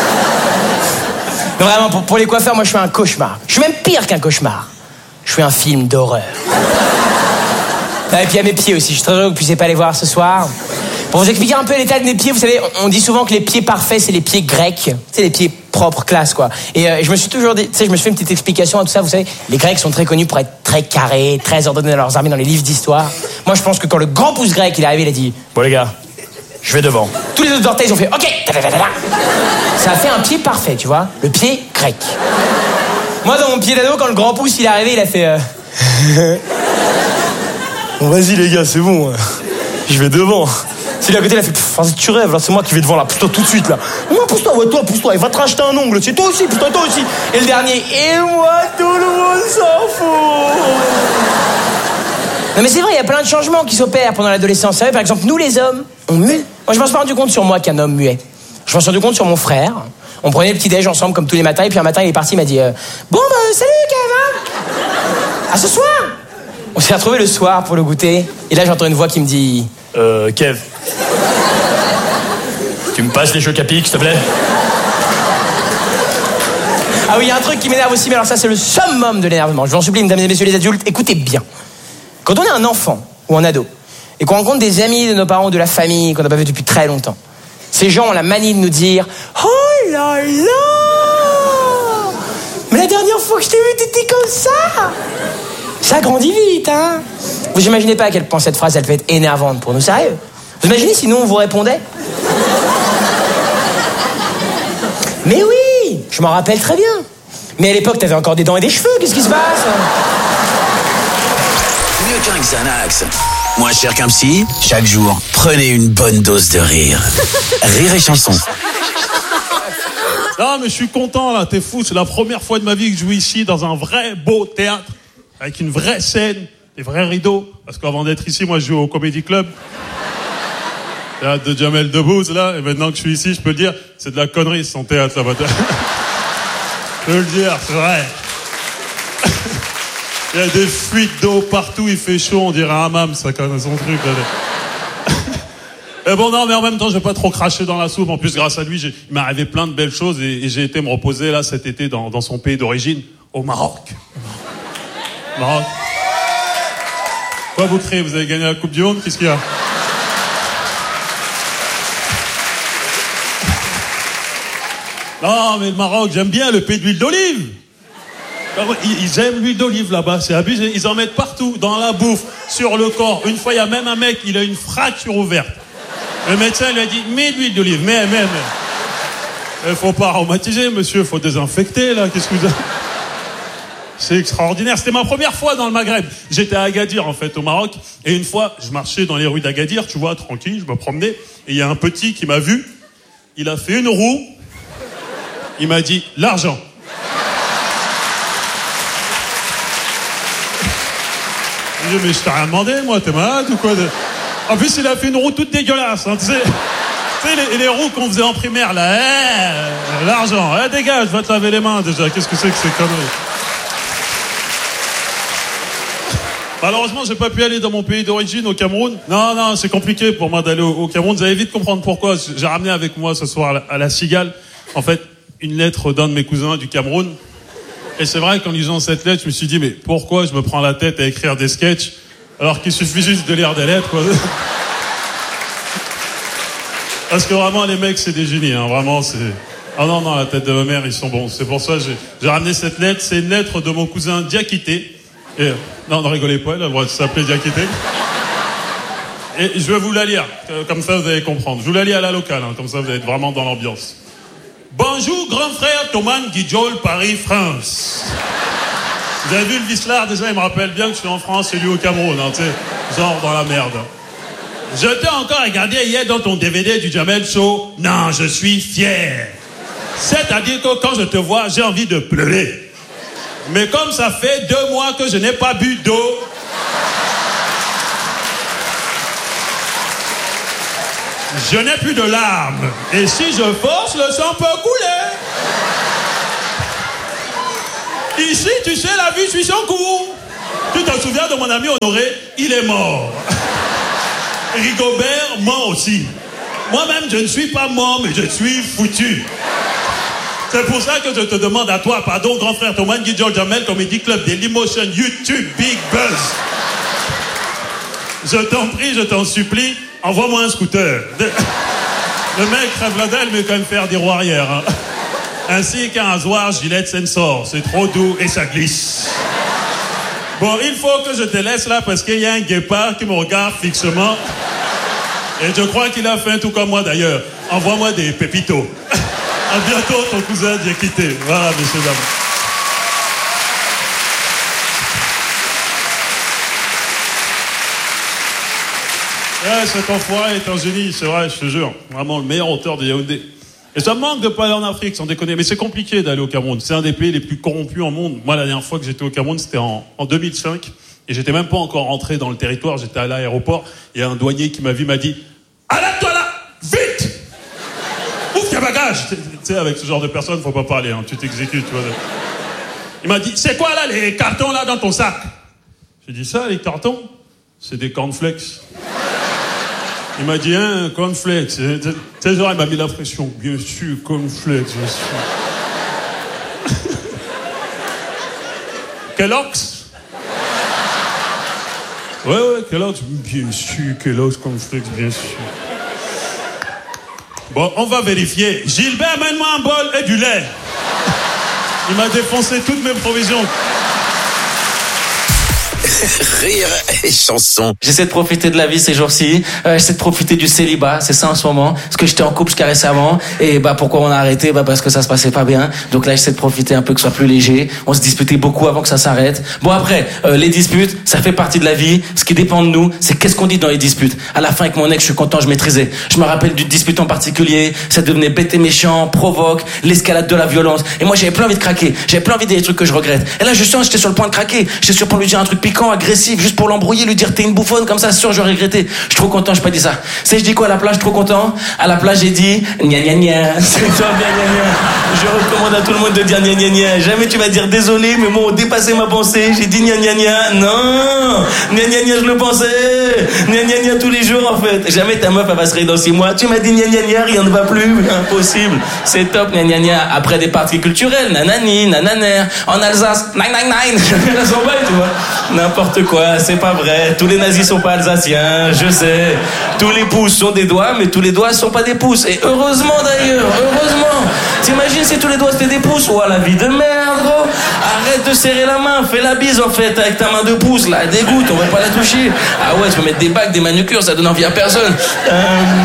Non, vraiment, pour, pour les coiffeurs, moi, je fais un cauchemar. Je suis même pire qu'un cauchemar. Je fais un film d'horreur. Ah, et puis à mes pieds aussi, je suis très heureux que vous puissiez pas les voir ce soir. Pour vous expliquer un peu l'état de mes pieds, vous savez, on dit souvent que les pieds parfaits, c'est les pieds grecs. C'est les pieds propres, classe, quoi. Et euh, je me suis toujours dit, tu sais, je me suis fait une petite explication à tout ça. Vous savez, les Grecs sont très connus pour être très carrés, très ordonnés dans leurs armées, dans les livres d'histoire. Moi, je pense que quand le grand pouce grec, il est arrivé, il a dit, bon, les gars, je vais devant. Tous les autres orteils, ils ont fait, ok. Ça a fait un pied parfait, tu vois. Le pied grec. Moi, dans mon pied d'ado, quand le grand pouce, il est arrivé, il a fait, euh... bon, vas-y, les gars, c'est bon. Je vais devant. Celui à côté, il a fait, vas-y, tu rêves, là, c'est moi qui vais devant, là, pousse-toi tout de suite, là. Non, pousse-toi, ouais, toi, pousse-toi, il va te racheter un ongle, c'est toi aussi, pousse-toi, toi aussi. Et le dernier, et moi, tout le monde s'en fout. Non, mais c'est vrai, il y a plein de changements qui s'opèrent pendant l'adolescence. Vous savez, par exemple, nous, les hommes, on mue. Moi, je m'en suis pas rendu compte sur moi qu'un homme muet. Je m'en suis rendu compte sur mon frère. On prenait le petit-déj ensemble, comme tous les matins, et puis un matin, il est parti, il m'a dit, euh, bon, bah, salut, Kevin. À ce soir. On s'est retrouvés le soir pour le goûter, et là, j'entends une voix qui me dit, Euh, Kev. Tu me passes les chocs à pic, s'il te plaît? Ah oui, il y a un truc qui m'énerve aussi, mais alors ça, c'est le summum de l'énervement. Je vous en supplie, mesdames et messieurs les adultes, écoutez bien. Quand on est un enfant ou un ado, et qu'on rencontre des amis de nos parents ou de la famille qu'on n'a pas vu depuis très longtemps, ces gens ont la manie de nous dire « Oh là là! Mais la dernière fois que je t'ai vu, t'étais comme ça! Ça grandit vite, hein? » Vous imaginez pas à quel point cette phrase, elle peut être énervante pour nous, sérieux? Vous imaginez si nous, on vous répondait? Mais oui, je m'en rappelle très bien. Mais à l'époque, t'avais encore des dents et des cheveux, qu'est-ce qui se passe? Mieux qu'un Xanax, moins cher qu'un psy, chaque jour, prenez une bonne dose de rire. Rire et chanson. Non, mais je suis content, là, t'es fou. C'est la première fois de ma vie que je joue ici, dans un vrai beau théâtre, avec une vraie scène, des vrais rideaux. Parce qu'avant d'être ici, moi, je joue au Comedy Club. Théâtre de Jamel Debbouze, là. Et maintenant que je suis ici, je peux le dire, c'est de la connerie, son théâtre, là-bas. Je peux le dire, c'est vrai. Il y a des fuites d'eau partout, il fait chaud, on dirait un hammam, ça connaît son truc, là. Mais bon, non, mais en même temps, je vais pas trop cracher dans la soupe. En plus, grâce à lui, j'ai, il m'est arrivé plein de belles choses et, et j'ai été me reposer, là, cet été, dans, dans son pays d'origine, au Maroc. Maroc. Quoi vous criez? Vous avez gagné la Coupe du Monde? Qu'est-ce qu'il y a? Non, mais le Maroc, j'aime bien le pays de l'huile d'olive. Ils aiment l'huile d'olive là-bas, c'est abusé. Ils en mettent partout, dans la bouffe, sur le corps. Une fois, il y a même un mec, il a une fracture ouverte. Le médecin lui a dit, mets de l'huile d'olive, mais, mais, mais. Il faut pas aromatiser, monsieur, il faut désinfecter, là, qu'est-ce que vous avez... C'est extraordinaire, c'était ma première fois dans le Maghreb. J'étais à Agadir, en fait, au Maroc. Et une fois, je marchais dans les rues d'Agadir, tu vois, tranquille, je me promenais. Et il y a un petit qui m'a vu. Il a fait une roue. Il m'a dit, l'argent. Je dis, mais je t'ai rien demandé, moi, t'es malade ou quoi? En plus, il a fait une roue toute dégueulasse, hein, tu sais. Tu sais, les, les roues qu'on faisait en primaire, là, eh, l'argent, eh, dégage, va te laver les mains, déjà. Qu'est-ce que c'est que ces conneries? Malheureusement, j'ai pas pu aller dans mon pays d'origine, au Cameroun. Non, non, c'est compliqué pour moi d'aller au, au Cameroun. Vous allez vite comprendre pourquoi. J'ai ramené avec moi ce soir à la, à la Cigale, en fait, une lettre d'un de mes cousins du Cameroun. Et c'est vrai qu'en lisant cette lettre, je me suis dit, mais pourquoi je me prends la tête à écrire des sketchs alors qu'il suffit juste de lire des lettres, quoi. Parce que vraiment, les mecs, c'est des génies, hein. Vraiment, c'est... Ah non, non, la tête de ma mère, ils sont bons. C'est pour ça que j'ai, j'ai ramené cette lettre. C'est une lettre de mon cousin Diakité. Et... Non, ne rigolez pas, il a le droit de s'appeler Diakité. Et je vais vous la lire, comme ça vous allez comprendre. Je vous la lis à la locale, hein, comme ça vous allez être vraiment dans l'ambiance. Bonjour, grand frère Thomas Guijol, Paris, France. Vous avez vu le vicelard, déjà, il me rappelle bien que je suis en France et lui au Cameroun, hein, tu sais, genre dans la merde. Je t'ai encore regardé hier dans ton D V D du Jamel Show. Non, je suis fier. C'est-à-dire que quand je te vois, j'ai envie de pleurer. Mais comme ça fait deux mois que je n'ai pas bu d'eau... Je n'ai plus de larmes. Et si je force, le sang peut couler. Ici, tu sais, la vie suit son cours. Tu te souviens de mon ami Honoré? Il est mort. Rigobert, mort aussi. Moi-même, je ne suis pas mort, mais je suis foutu. C'est pour ça que je te demande à toi, pardon, grand frère Thomas Guy George Jamel, Comedy Club, Dailymotion, YouTube, Big Buzz. Je t'en prie, je t'en supplie, envoie-moi un scooter. Le mec crève la dalle, mais quand même faire des roues arrière. Hein. Ainsi qu'un rasoir Gillette Sensor. C'est trop doux et ça glisse. Bon, il faut que je te laisse là parce qu'il y a un guépard qui me regarde fixement. Et je crois qu'il a faim tout comme moi d'ailleurs. Envoie-moi des pépitos. À bientôt, ton cousin Diakité. Voilà, messieurs, dames. Ouais, cet enfoiré est un génie, c'est vrai, je te jure. Vraiment le meilleur auteur de Yaoundé. Et ça me manque de pas aller en Afrique, sans déconner. Mais c'est compliqué d'aller au Cameroun. C'est un des pays les plus corrompus au monde. Moi, la dernière fois que j'étais au Cameroun, c'était en, en deux mille cinq. Et j'étais même pas encore rentré dans le territoire. J'étais à l'aéroport. Il y a un douanier qui m'a vu, m'a dit « Arrête-toi là! Vite! Ouvre tes bagages !» Tu sais, avec ce genre de personnes, faut pas parler. Hein. Tu t'exécutes. Tu vois. Il m'a dit « C'est quoi là, les cartons là dans ton sac ?» J'ai dit « Ça, les cartons, c'est des cornflakes. » Il m'a dit, hein, cornflakes. Tu sais, genre, il m'a mis la pression. Bien sûr, cornflakes, bien sûr. Kellogg's? Ouais, ouais, Kellogg's. Bien sûr, Kellogg's, cornflakes, bien sûr. Bon, on va vérifier. Gilbert, amène-moi un bol et du lait. Il m'a défoncé toutes mes provisions. Rire et chanson. J'essaie de profiter de la vie ces jours-ci. Euh, j'essaie de profiter du célibat, c'est ça en ce moment. Parce que j'étais en couple jusqu'à récemment. Et bah pourquoi on a arrêté? Bah parce que ça se passait pas bien. Donc là j'essaie de profiter un peu, que ce soit plus léger. On se disputait beaucoup avant que ça s'arrête. Bon après, euh, les disputes, ça fait partie de la vie. Ce qui dépend de nous, c'est qu'est-ce qu'on dit dans les disputes. À la fin avec mon ex, je suis content, je maîtrisais. Je me rappelle d'une dispute en particulier. Ça devenait bête et méchant, provoque, l'escalade de la violence. Et moi j'avais plus envie de craquer. J'avais plus envie de dire des trucs que je regrette. Et là je sens, j'étais sur le point de craquer. J'étais sur le point de lui dire un truc piquant, agressif, juste pour l'embrouiller, lui dire t'es une bouffonne, comme ça, sûr, j'aurais regretté. Je suis trop content, j'ai pas dit ça. C'est, je dis quoi à la plage, trop content. À la plage, j'ai dit gna gna gna. C'est toi bien gna gna. Je recommande à tout le monde de dire gna gna gna. Jamais tu vas dire désolé, mais moi, dépassé ma pensée, j'ai dit gna gna gna. Non, gna gna gna, je le pensais. Gna gna gna tous les jours, en fait. Jamais ta meuf, elle va se réveiller dans six mois. Tu m'as dit gna gna gna, rien ne va plus. Impossible. C'est top, gna gna gna. Après des parties culturelles, nanani, nananer. En Alsace, nine nine nine. La sombaille, tu vois. N'importe quoi, c'est pas vrai. Tous les nazis sont pas alsaciens, je sais. Tous les pouces sont des doigts, mais tous les doigts sont pas des pouces. Et heureusement d'ailleurs, heureusement. T'imagines si tous les doigts c'était des pouces? Ouah, la vie de merde, gros. Arrête de serrer la main, fais la bise en fait avec ta main de pouce, là, dégoûte, on va pas la toucher. Ah ouais, tu peux mettre des bagues, des manucures, ça donne envie à personne. Euh...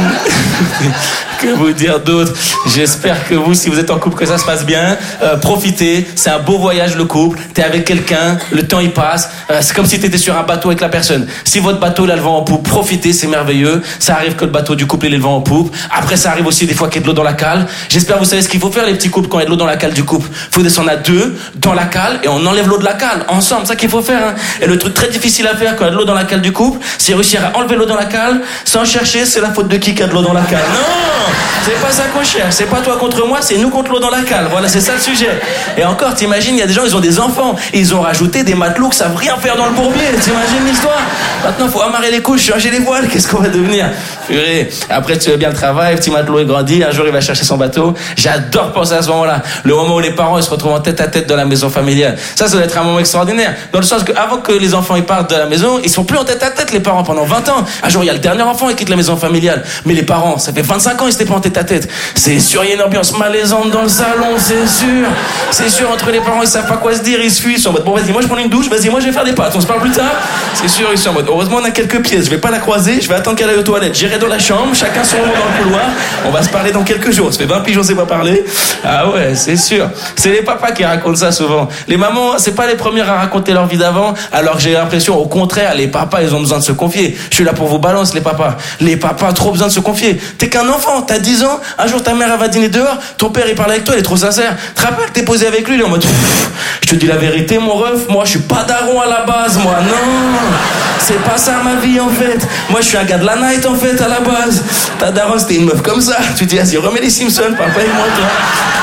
que vous dire d'autre? J'espère que vous, si vous êtes en couple, que ça se passe bien. Euh, profitez, c'est un beau voyage le couple. T'es avec quelqu'un, le temps il passe. Euh, c'est comme si t'étais sur un bateau avec la personne. Si votre bateau il a le vent en poupe, profitez, c'est merveilleux. Ça arrive que le bateau du couple il ait le vent en poupe. Après ça arrive aussi des fois qu'il y a de l'eau dans la cale. J'espère que vous savez ce qu'il faut faire les petits couples quand il y a de l'eau dans la cale du couple. Faut descendre à deux dans la cale et on enlève l'eau de la cale ensemble. C'est ça qu'il faut faire. Hein. Et le truc très difficile à faire quand il y a de l'eau dans la cale du couple, c'est réussir à enlever l'eau dans la cale sans chercher. C'est la faute de qui qui a de l'eau dans la cale. Non, c'est pas ça qu'on cherche. C'est pas toi contre moi, c'est nous contre l'eau dans la cale. Voilà, c'est ça le sujet. Et encore, t'imagines, il y a des gens, ils ont des enfants, et ils ont rajouté des matelots qui savent rien faire dans le bourbier. T'imagines l'histoire? Maintenant, faut amarrer les couches, changer les voiles. Qu'est-ce qu'on va devenir? Purée. Après, tu fais bien le travail, petit matelot est grandi, un jour il va chercher son bateau. J'adore penser à ce moment-là. Le moment où les parents ils se retrouvent en tête à tête dans la maison familiale. Ça, ça doit être un moment extraordinaire. Dans le sens que avant que les enfants ils partent de la maison, ils sont plus en tête à tête les parents pendant vingt ans. Un jour il y a le dernier enfant qui quitte la maison familiale. Mais les parents, ça fait vingt-cinq ans ils étaient pas en tête à tête. C'est sûr, il y a une ambiance malaisante dans le salon, c'est sûr. C'est sûr, entre les parents ils savent pas quoi se dire, ils se fuient, ils sont en mode bon vas-y, moi je prends une douche, vas-y, moi je vais faire des pâtes, on se parle plus tard. C'est sûr, ils sont en mode heureusement on a quelques pièces, je vais pas la croiser, je vais attendre qu'elle aille aux toilettes, j'irai dans la chambre, chacun son rôle dans le couloir, on va se parler dans quelques jours. Ça fait vingt piges on sait pas parler. Ah ouais, c'est sûr. C'est les papas qui racontent ça souvent. Les mamans, c'est pas les premières à raconter leur vie d'avant, alors que j'ai l'impression au contraire, les papas ils ont besoin de se confier. Je suis là pour vous balancer les papas. Les papas trop besoin de se confier. T'es qu'un enfant, t'as dix ans, un jour ta mère elle va dîner dehors, ton père il parle avec toi, il est trop sincère. Tu te rappelles, t'es posé avec lui, il est en mode je te dis la vérité mon ref, moi je suis pas daron à la base, moi, non. c'est pas ça ma vie en fait. Moi je suis un gars de la night en fait à la base. Ta daronne c'était une meuf comme ça. Tu dis, vas-y, remets les Simpsons, papa et moi toi.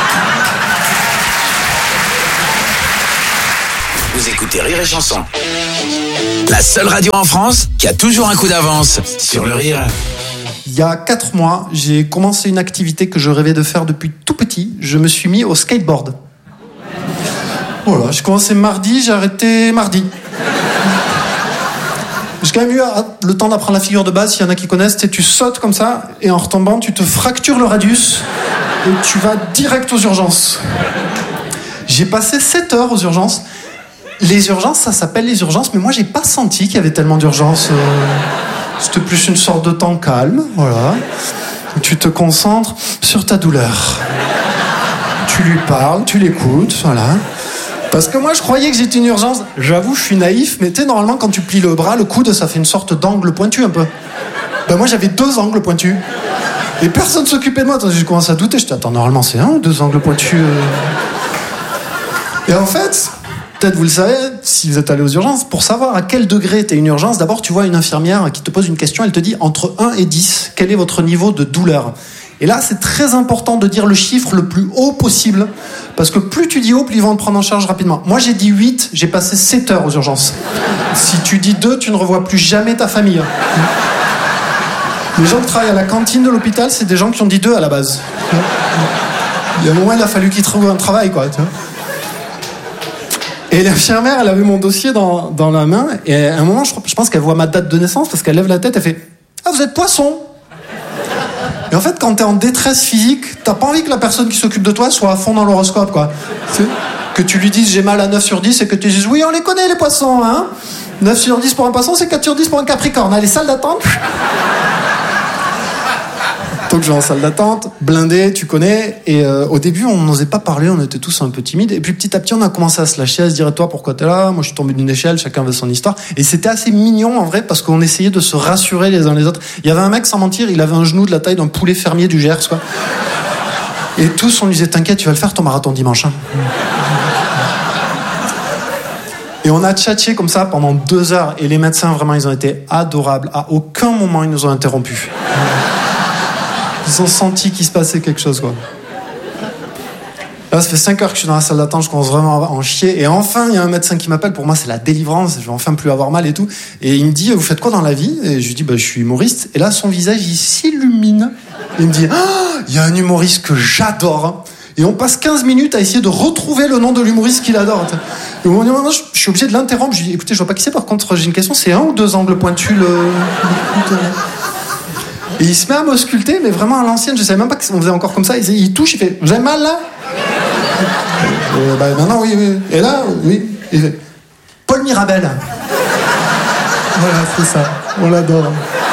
Vous écoutez Rire et Chanson. La seule radio en France qui a toujours un coup d'avance sur le rire. Il y a quatre mois, j'ai commencé une activité que je rêvais de faire depuis tout petit. Je me suis mis au skateboard. Voilà, j'ai commencé mardi, j'ai arrêté mardi. J'ai quand même eu le temps d'apprendre la figure de base, s'il y en a qui connaissent. Tu sautes comme ça, et en retombant, tu te fractures le radius, et tu vas direct aux urgences. J'ai passé sept heures aux urgences. Les urgences, ça s'appelle les urgences, mais moi, j'ai pas senti qu'il y avait tellement d'urgences. Euh... C'était plus une sorte de temps calme, voilà. Tu te concentres sur ta douleur. Tu lui parles, tu l'écoutes, voilà. Parce que moi, je croyais que j'étais une urgence. J'avoue, je suis naïf, mais tu sais, normalement, quand tu plies le bras, le coude, ça fait une sorte d'angle pointu un peu. Ben moi, j'avais deux angles pointus. Et personne s'occupait de moi. Attends, j'ai commencé à douter. Je dis, attends, normalement, c'est un ou deux angles pointus. Et en fait... Peut-être vous le savez, si vous êtes allé aux urgences, pour savoir à quel degré t'es une urgence, d'abord tu vois une infirmière qui te pose une question, elle te dit entre un et dix, quel est votre niveau de douleur ? Et là, c'est très important de dire le chiffre le plus haut possible, parce que plus tu dis haut, plus ils vont te prendre en charge rapidement. Moi, j'ai dit huit, j'ai passé sept heures aux urgences. Si tu dis deux, tu ne revois plus jamais ta famille. Les gens qui travaillent à la cantine de l'hôpital, c'est des gens qui ont dit deux à la base. Il y a un moment, il a fallu qu'ils trouvent un travail, quoi, tu vois. Et l'infirmière, elle avait mon dossier dans, dans la main, et à un moment, je, je pense qu'elle voit ma date de naissance, parce qu'elle lève la tête, elle fait « Ah, vous êtes poisson !» Et en fait, quand t'es en détresse physique, t'as pas envie que la personne qui s'occupe de toi soit à fond dans l'horoscope, quoi. C'est, que tu lui dises « J'ai mal à neuf sur dix », et que tu dises « Oui, on les connaît, les poissons, hein !» neuf sur dix pour un poisson, c'est quatre sur dix pour un capricorne. Allez, salle d'attente. Donc je vais en salle d'attente, blindé, tu connais. Et euh, au début, on n'osait pas parler, on était tous un peu timides. Et puis petit à petit, on a commencé à se lâcher, à se dire, toi, pourquoi t'es là ? Moi, je suis tombé d'une échelle, chacun veut son histoire. Et c'était assez mignon, en vrai, parce qu'on essayait de se rassurer les uns les autres. Il y avait un mec, sans mentir, il avait un genou de la taille d'un poulet fermier du Gers, quoi. Et tous, on lui disait, t'inquiète, tu vas le faire ton marathon dimanche, hein. Et on a tchatché comme ça pendant deux heures. Et les médecins, vraiment, ils ont été adorables. À aucun moment, ils nous ont interrompus. Ils ont senti qu'il se passait quelque chose, quoi. Là, ça fait cinq heures que je suis dans la salle d'attente, je commence vraiment à en chier. Et enfin, il y a un médecin qui m'appelle. Pour moi, c'est la délivrance. Je vais enfin plus avoir mal et tout. Et il me dit, vous faites quoi dans la vie ? Et je lui dis, bah, je suis humoriste. Et là, son visage, il s'illumine. Et il me dit, ah, il y a un humoriste que j'adore. Et on passe quinze minutes à essayer de retrouver le nom de l'humoriste qu'il adore. Et au moment où je suis obligé de l'interrompre, je lui dis, écoutez, je vois pas qui c'est, par contre, j'ai une question, c'est un ou deux angles pointus, le... Et il se met à m'ausculter, mais vraiment à l'ancienne, je savais même pas qu'on faisait encore comme ça. Il, il touche, il fait, vous avez mal là ? euh, Bah maintenant, oui, oui. Et là, oui. Il fait, Paul Mirabel. Voilà, c'est ça. On l'adore.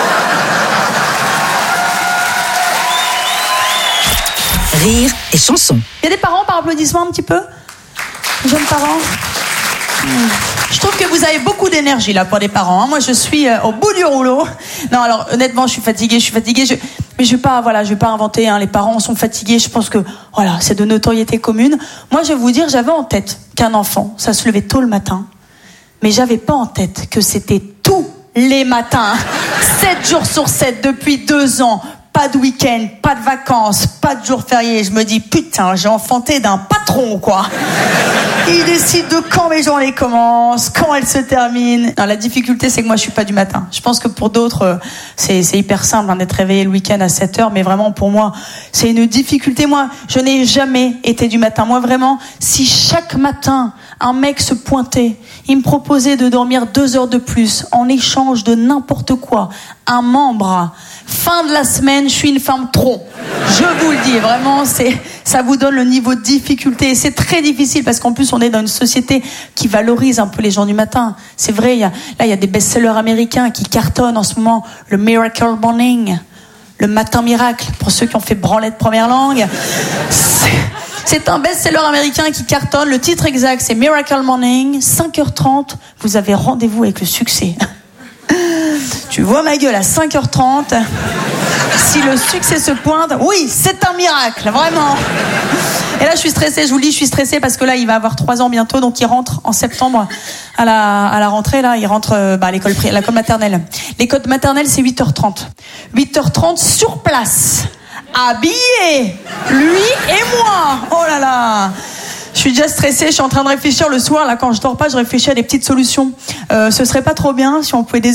Rire et chanson. Il y a des parents par applaudissement un petit peu ? Jeunes parents ? Je trouve que vous avez beaucoup d'énergie là pour des parents. Hein. Moi, je suis euh, au bout du rouleau. Non, alors honnêtement, je suis fatiguée, je suis fatiguée. Je... Mais je vais pas, voilà, je vais pas inventer. Hein. Les parents sont fatigués. Je pense que voilà, c'est de notoriété commune. Moi, je vais vous dire, j'avais en tête qu'un enfant, ça se levait tôt le matin, mais j'avais pas en tête que c'était tous les matins, sept jours sur sept depuis deux ans. Pas de week-end, pas de vacances, pas de jours fériés. Je me dis, putain, j'ai enfanté d'un patron, quoi. Il décide de quand mes journées commencent, quand elles se terminent. Non, la difficulté, c'est que moi, je suis pas du matin. Je pense que pour d'autres, c'est, c'est hyper simple hein, d'être réveillé le week-end à sept heures, mais vraiment, pour moi, c'est une difficulté. Moi, je n'ai jamais été du matin. Moi, vraiment, si chaque matin, un mec se pointait, il me proposait de dormir deux heures de plus en échange de n'importe quoi, un membre... Fin de la semaine, je suis une femme tronc. Je vous le dis, vraiment, c'est, ça vous donne le niveau de difficulté. Et c'est très difficile parce qu'en plus, on est dans une société qui valorise un peu les gens du matin. C'est vrai, il y a, là, il y a des best-sellers américains qui cartonnent en ce moment. Le Miracle Morning, le Matin Miracle, pour ceux qui ont fait branlette première langue. C'est, c'est un best-seller américain qui cartonne. Le titre exact, c'est Miracle Morning. cinq heures trente, vous avez rendez-vous avec le succès. Tu vois ma gueule à cinq heures trente. Si le succès se pointe, oui, c'est un miracle, vraiment. Et là, je suis stressée, je vous le dis, je suis stressée parce que là, il va avoir trois ans bientôt, donc il rentre en septembre à la, à la rentrée, là, il rentre euh, bah, à l'école, pri- à l'école maternelle. L'école maternelle, c'est huit heures trente. huit heures trente sur place, habillés, lui et moi. Oh là là. Je suis déjà stressée, je suis en train de réfléchir le soir, là, quand je dors pas, je réfléchis à des petites solutions. Euh, ce serait pas trop bien si on pouvait